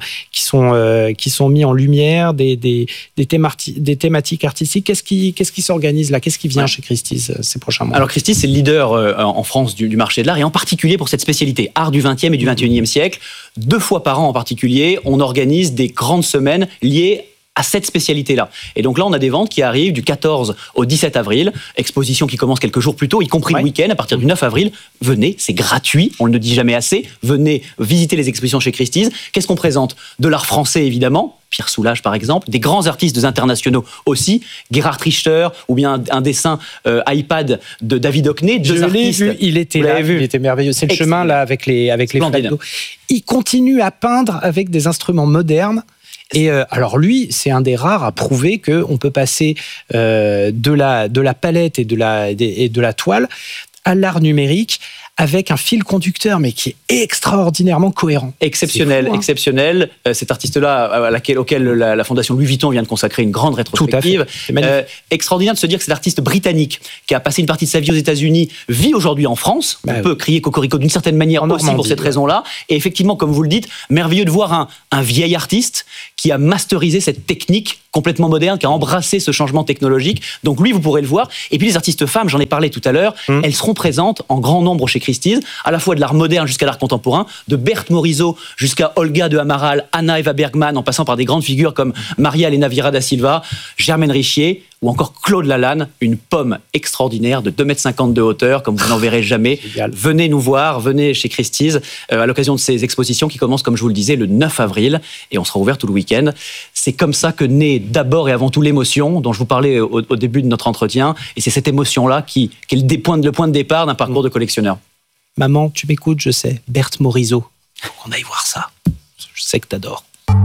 mis en lumière, des thématiques artistique. Qu'est-ce qui s'organise là? Qu'est-ce qui vient chez Christie's ces prochains mois? Alors Christie's, c'est le leader en France du marché de l'art, et en particulier pour cette spécialité, art du XXe et du XXIe siècle. 2 fois par an en particulier, on organise des grandes semaines liées à cette spécialité-là. Et donc là, on a des ventes qui arrivent du 14 au 17 avril, exposition qui commence quelques jours plus tôt, y compris le week-end, à partir du 9 avril. Venez, c'est gratuit, on ne le dit jamais assez. Venez visiter les expositions chez Christie's. Qu'est-ce qu'on présente? De l'art français, évidemment, Pierre Soulages par exemple, des grands artistes internationaux aussi, Gerhard Richter, ou bien un dessin iPad de David Hockney, deux artistes. Vu, il était là, il était merveilleux. C'est le chemin là avec les flaques d'eau. Il continue à peindre avec des instruments modernes. Et alors lui, c'est un des rares à prouver qu'on peut passer de la palette et de la toile à l'art numérique avec un fil conducteur, mais qui est extraordinairement cohérent. Exceptionnel, fou, exceptionnel. Cet artiste-là, auquel la Fondation Louis Vuitton vient de consacrer une grande rétrospective. Extraordinaire de se dire que cet artiste britannique, qui a passé une partie de sa vie aux États-Unis, vit aujourd'hui en France. On peut crier cocorico d'une certaine manière aussi pour cette raison-là. Et effectivement, comme vous le dites, merveilleux de voir un vieil artiste qui a masterisé cette technique complètement moderne, qui a embrassé ce changement technologique. Donc lui, vous pourrez le voir. Et puis les artistes femmes, j'en ai parlé tout à l'heure, elles seront présentes en grand nombre chez Christie's, à la fois de l'art moderne jusqu'à l'art contemporain, de Berthe Morisot jusqu'à Olga de Amaral, Anna Eva Bergman, en passant par des grandes figures comme Maria Elena Vieira da Silva, Germaine Richier, ou encore Claude Lalanne, une pomme extraordinaire de 2,50 m de hauteur, comme vous n'en verrez jamais. Venez nous voir, venez chez Christie's, à l'occasion de ces expositions qui commencent, comme je vous le disais, le 9 avril, et on sera ouvert tout le week-end. C'est comme ça que naît d'abord et avant tout l'émotion, dont je vous parlais au début de notre entretien, et c'est cette émotion-là qui est le point de départ d'un parcours de collectionneur. Maman, tu m'écoutes, je sais, Berthe Morisot. Faut qu'on aille voir ça. Je sais que t'adores.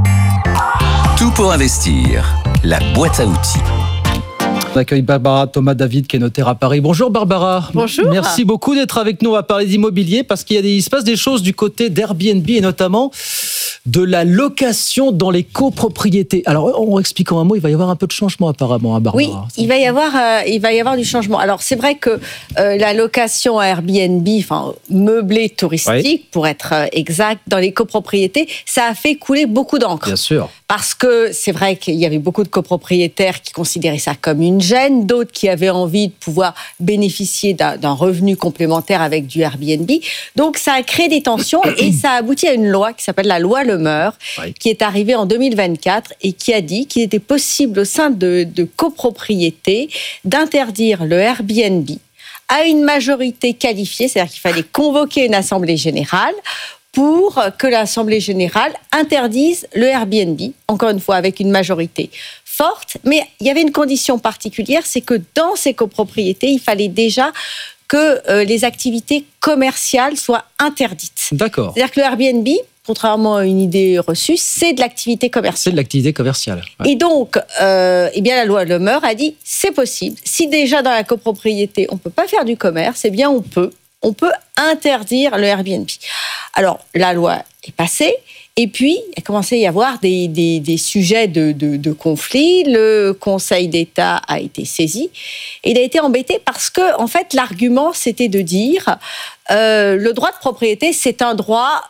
Tout pour investir, la boîte à outils. On accueille Barbara Thomas-David qui est notaire à Paris. Bonjour Barbara. Bonjour. Merci beaucoup d'être avec nous à parler d'immobilier parce qu'il se passe des choses du côté d'Airbnb et notamment de la location dans les copropriétés. Alors, on explique en un mot, il va y avoir un peu de changement apparemment, Barbara. Oui, il va y avoir du changement. Alors, c'est vrai que la location à Airbnb, enfin meublé touristique, pour être exact, dans les copropriétés, ça a fait couler beaucoup d'encre. Bien sûr. Parce que c'est vrai qu'il y avait beaucoup de copropriétaires qui considéraient ça comme une gêne, d'autres qui avaient envie de pouvoir bénéficier d'un revenu complémentaire avec du Airbnb. Donc ça a créé des tensions et ça a abouti à une loi qui s'appelle la loi Le Meur, qui est arrivée en 2024 et qui a dit qu'il était possible au sein de copropriétés d'interdire le Airbnb à une majorité qualifiée, c'est-à-dire qu'il fallait convoquer une assemblée générale pour que l'Assemblée générale interdise le Airbnb, encore une fois avec une majorité forte. Mais il y avait une condition particulière, c'est que dans ces copropriétés, il fallait déjà que les activités commerciales soient interdites. D'accord. C'est-à-dire que le Airbnb, contrairement à une idée reçue, c'est de l'activité commerciale. C'est de l'activité commerciale. Ouais. Et donc, la loi Le Meur a dit, c'est possible. Si déjà dans la copropriété, on ne peut pas faire du commerce, eh bien on peut interdire le Airbnb. Alors, la loi est passée, et puis, il a commencé à y avoir des sujets de conflit. Le Conseil d'État a été saisi, et il a été embêté parce que, en fait, l'argument, c'était de dire le droit de propriété, c'est un droit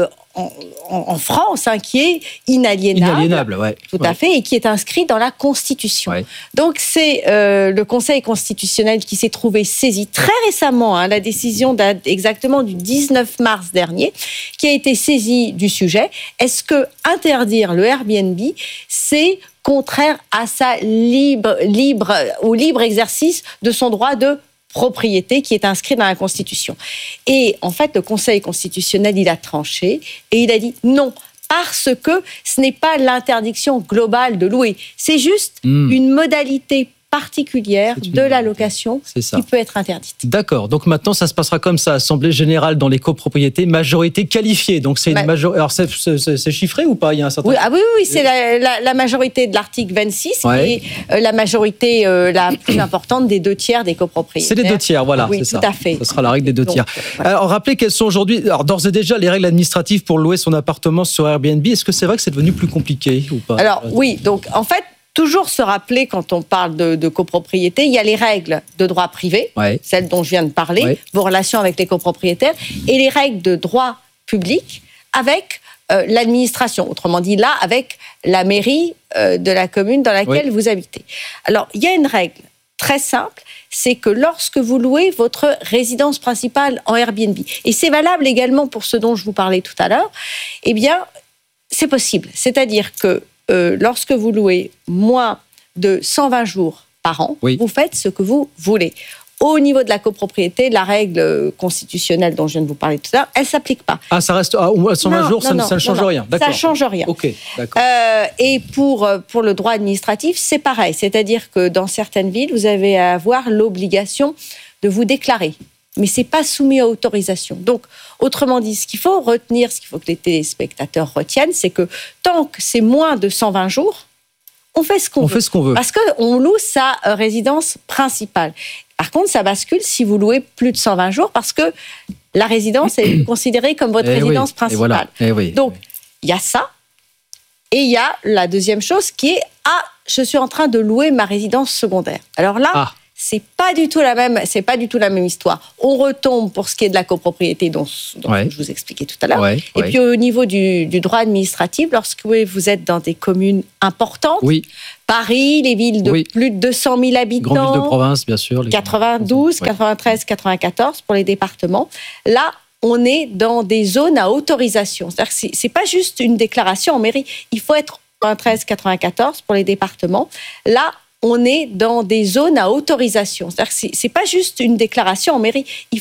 en France, qui est inaliénable. Inaliénable, ouais. Tout à fait, et qui est inscrit dans la Constitution. Ouais. Donc, c'est le Conseil constitutionnel qui s'est trouvé saisi très récemment, la décision date exactement du 19 mars dernier, qui a été saisi du sujet. Est-ce que interdire le Airbnb, c'est contraire à au libre exercice de son droit de propriété qui est inscrit dans la Constitution. Et en fait, le Conseil constitutionnel, il a tranché et il a dit non, parce que ce n'est pas l'interdiction globale de louer, c'est juste une modalité particulière de la location qui peut être interdite. D'accord. Donc maintenant, ça se passera comme ça. Assemblée générale dans les copropriétés, majorité qualifiée. Donc c'est une majorité. Alors c'est chiffré ou pas? Il y a un certain. Oui, c'est la majorité de l'article 26 et la majorité la plus importante des 2/3 des copropriétaires. C'est les 2/3, voilà. Oui, c'est tout ça. à fait. Ce sera la règle des 2/3. Alors rappelez quelles sont aujourd'hui, alors d'ores et déjà, les règles administratives pour louer son appartement sur Airbnb. Est-ce que c'est vrai que c'est devenu plus compliqué ou pas? Alors oui. Donc en fait. Toujours se rappeler, quand on parle de copropriété, il y a les règles de droit privé, celles dont je viens de parler, vos relations avec les copropriétaires, et les règles de droit public avec l'administration. Autrement dit, là, avec la mairie de la commune dans laquelle vous habitez. Alors, il y a une règle très simple, c'est que lorsque vous louez votre résidence principale en Airbnb, et c'est valable également pour ce dont je vous parlais tout à l'heure, eh bien, c'est possible. C'est-à-dire que lorsque vous louez moins de 120 jours par an, vous faites ce que vous voulez. Au niveau de la copropriété, la règle constitutionnelle dont je viens de vous parler tout à l'heure, elle ne s'applique pas. Ah, ça reste à 120 jours, ça ne change rien. D'accord. Ça ne change rien. Ok, d'accord. Et pour le droit administratif, c'est pareil. C'est-à-dire que dans certaines villes, vous avez à avoir l'obligation de vous déclarer. Mais ce n'est pas soumis à autorisation. Donc, autrement dit, ce qu'il faut retenir, ce qu'il faut que les téléspectateurs retiennent, c'est que tant que c'est moins de 120 jours, on fait ce qu'on veut. Parce qu'on loue sa résidence principale. Par contre, ça bascule si vous louez plus de 120 jours, parce que la résidence est considérée comme votre résidence principale. Donc, il y a ça. Et il y a la deuxième chose qui est « je suis en train de louer ma résidence secondaire ». Alors là... C'est pas du tout la même histoire. On retombe pour ce qui est de la copropriété dont je vous expliquais tout à l'heure. Et puis au niveau du droit administratif, lorsque vous êtes dans des communes importantes, Paris, les villes de plus de 200 000 habitants, grandes villes de province, bien sûr, 92, 93, 94 pour les départements. Là, on est dans des zones à autorisation. C'est-à-dire que c'est pas juste une déclaration en mairie. Il faut être 93, 94 pour les départements. Là, on est dans des zones à autorisation. C'est-à-dire que c'est pas juste une déclaration en mairie.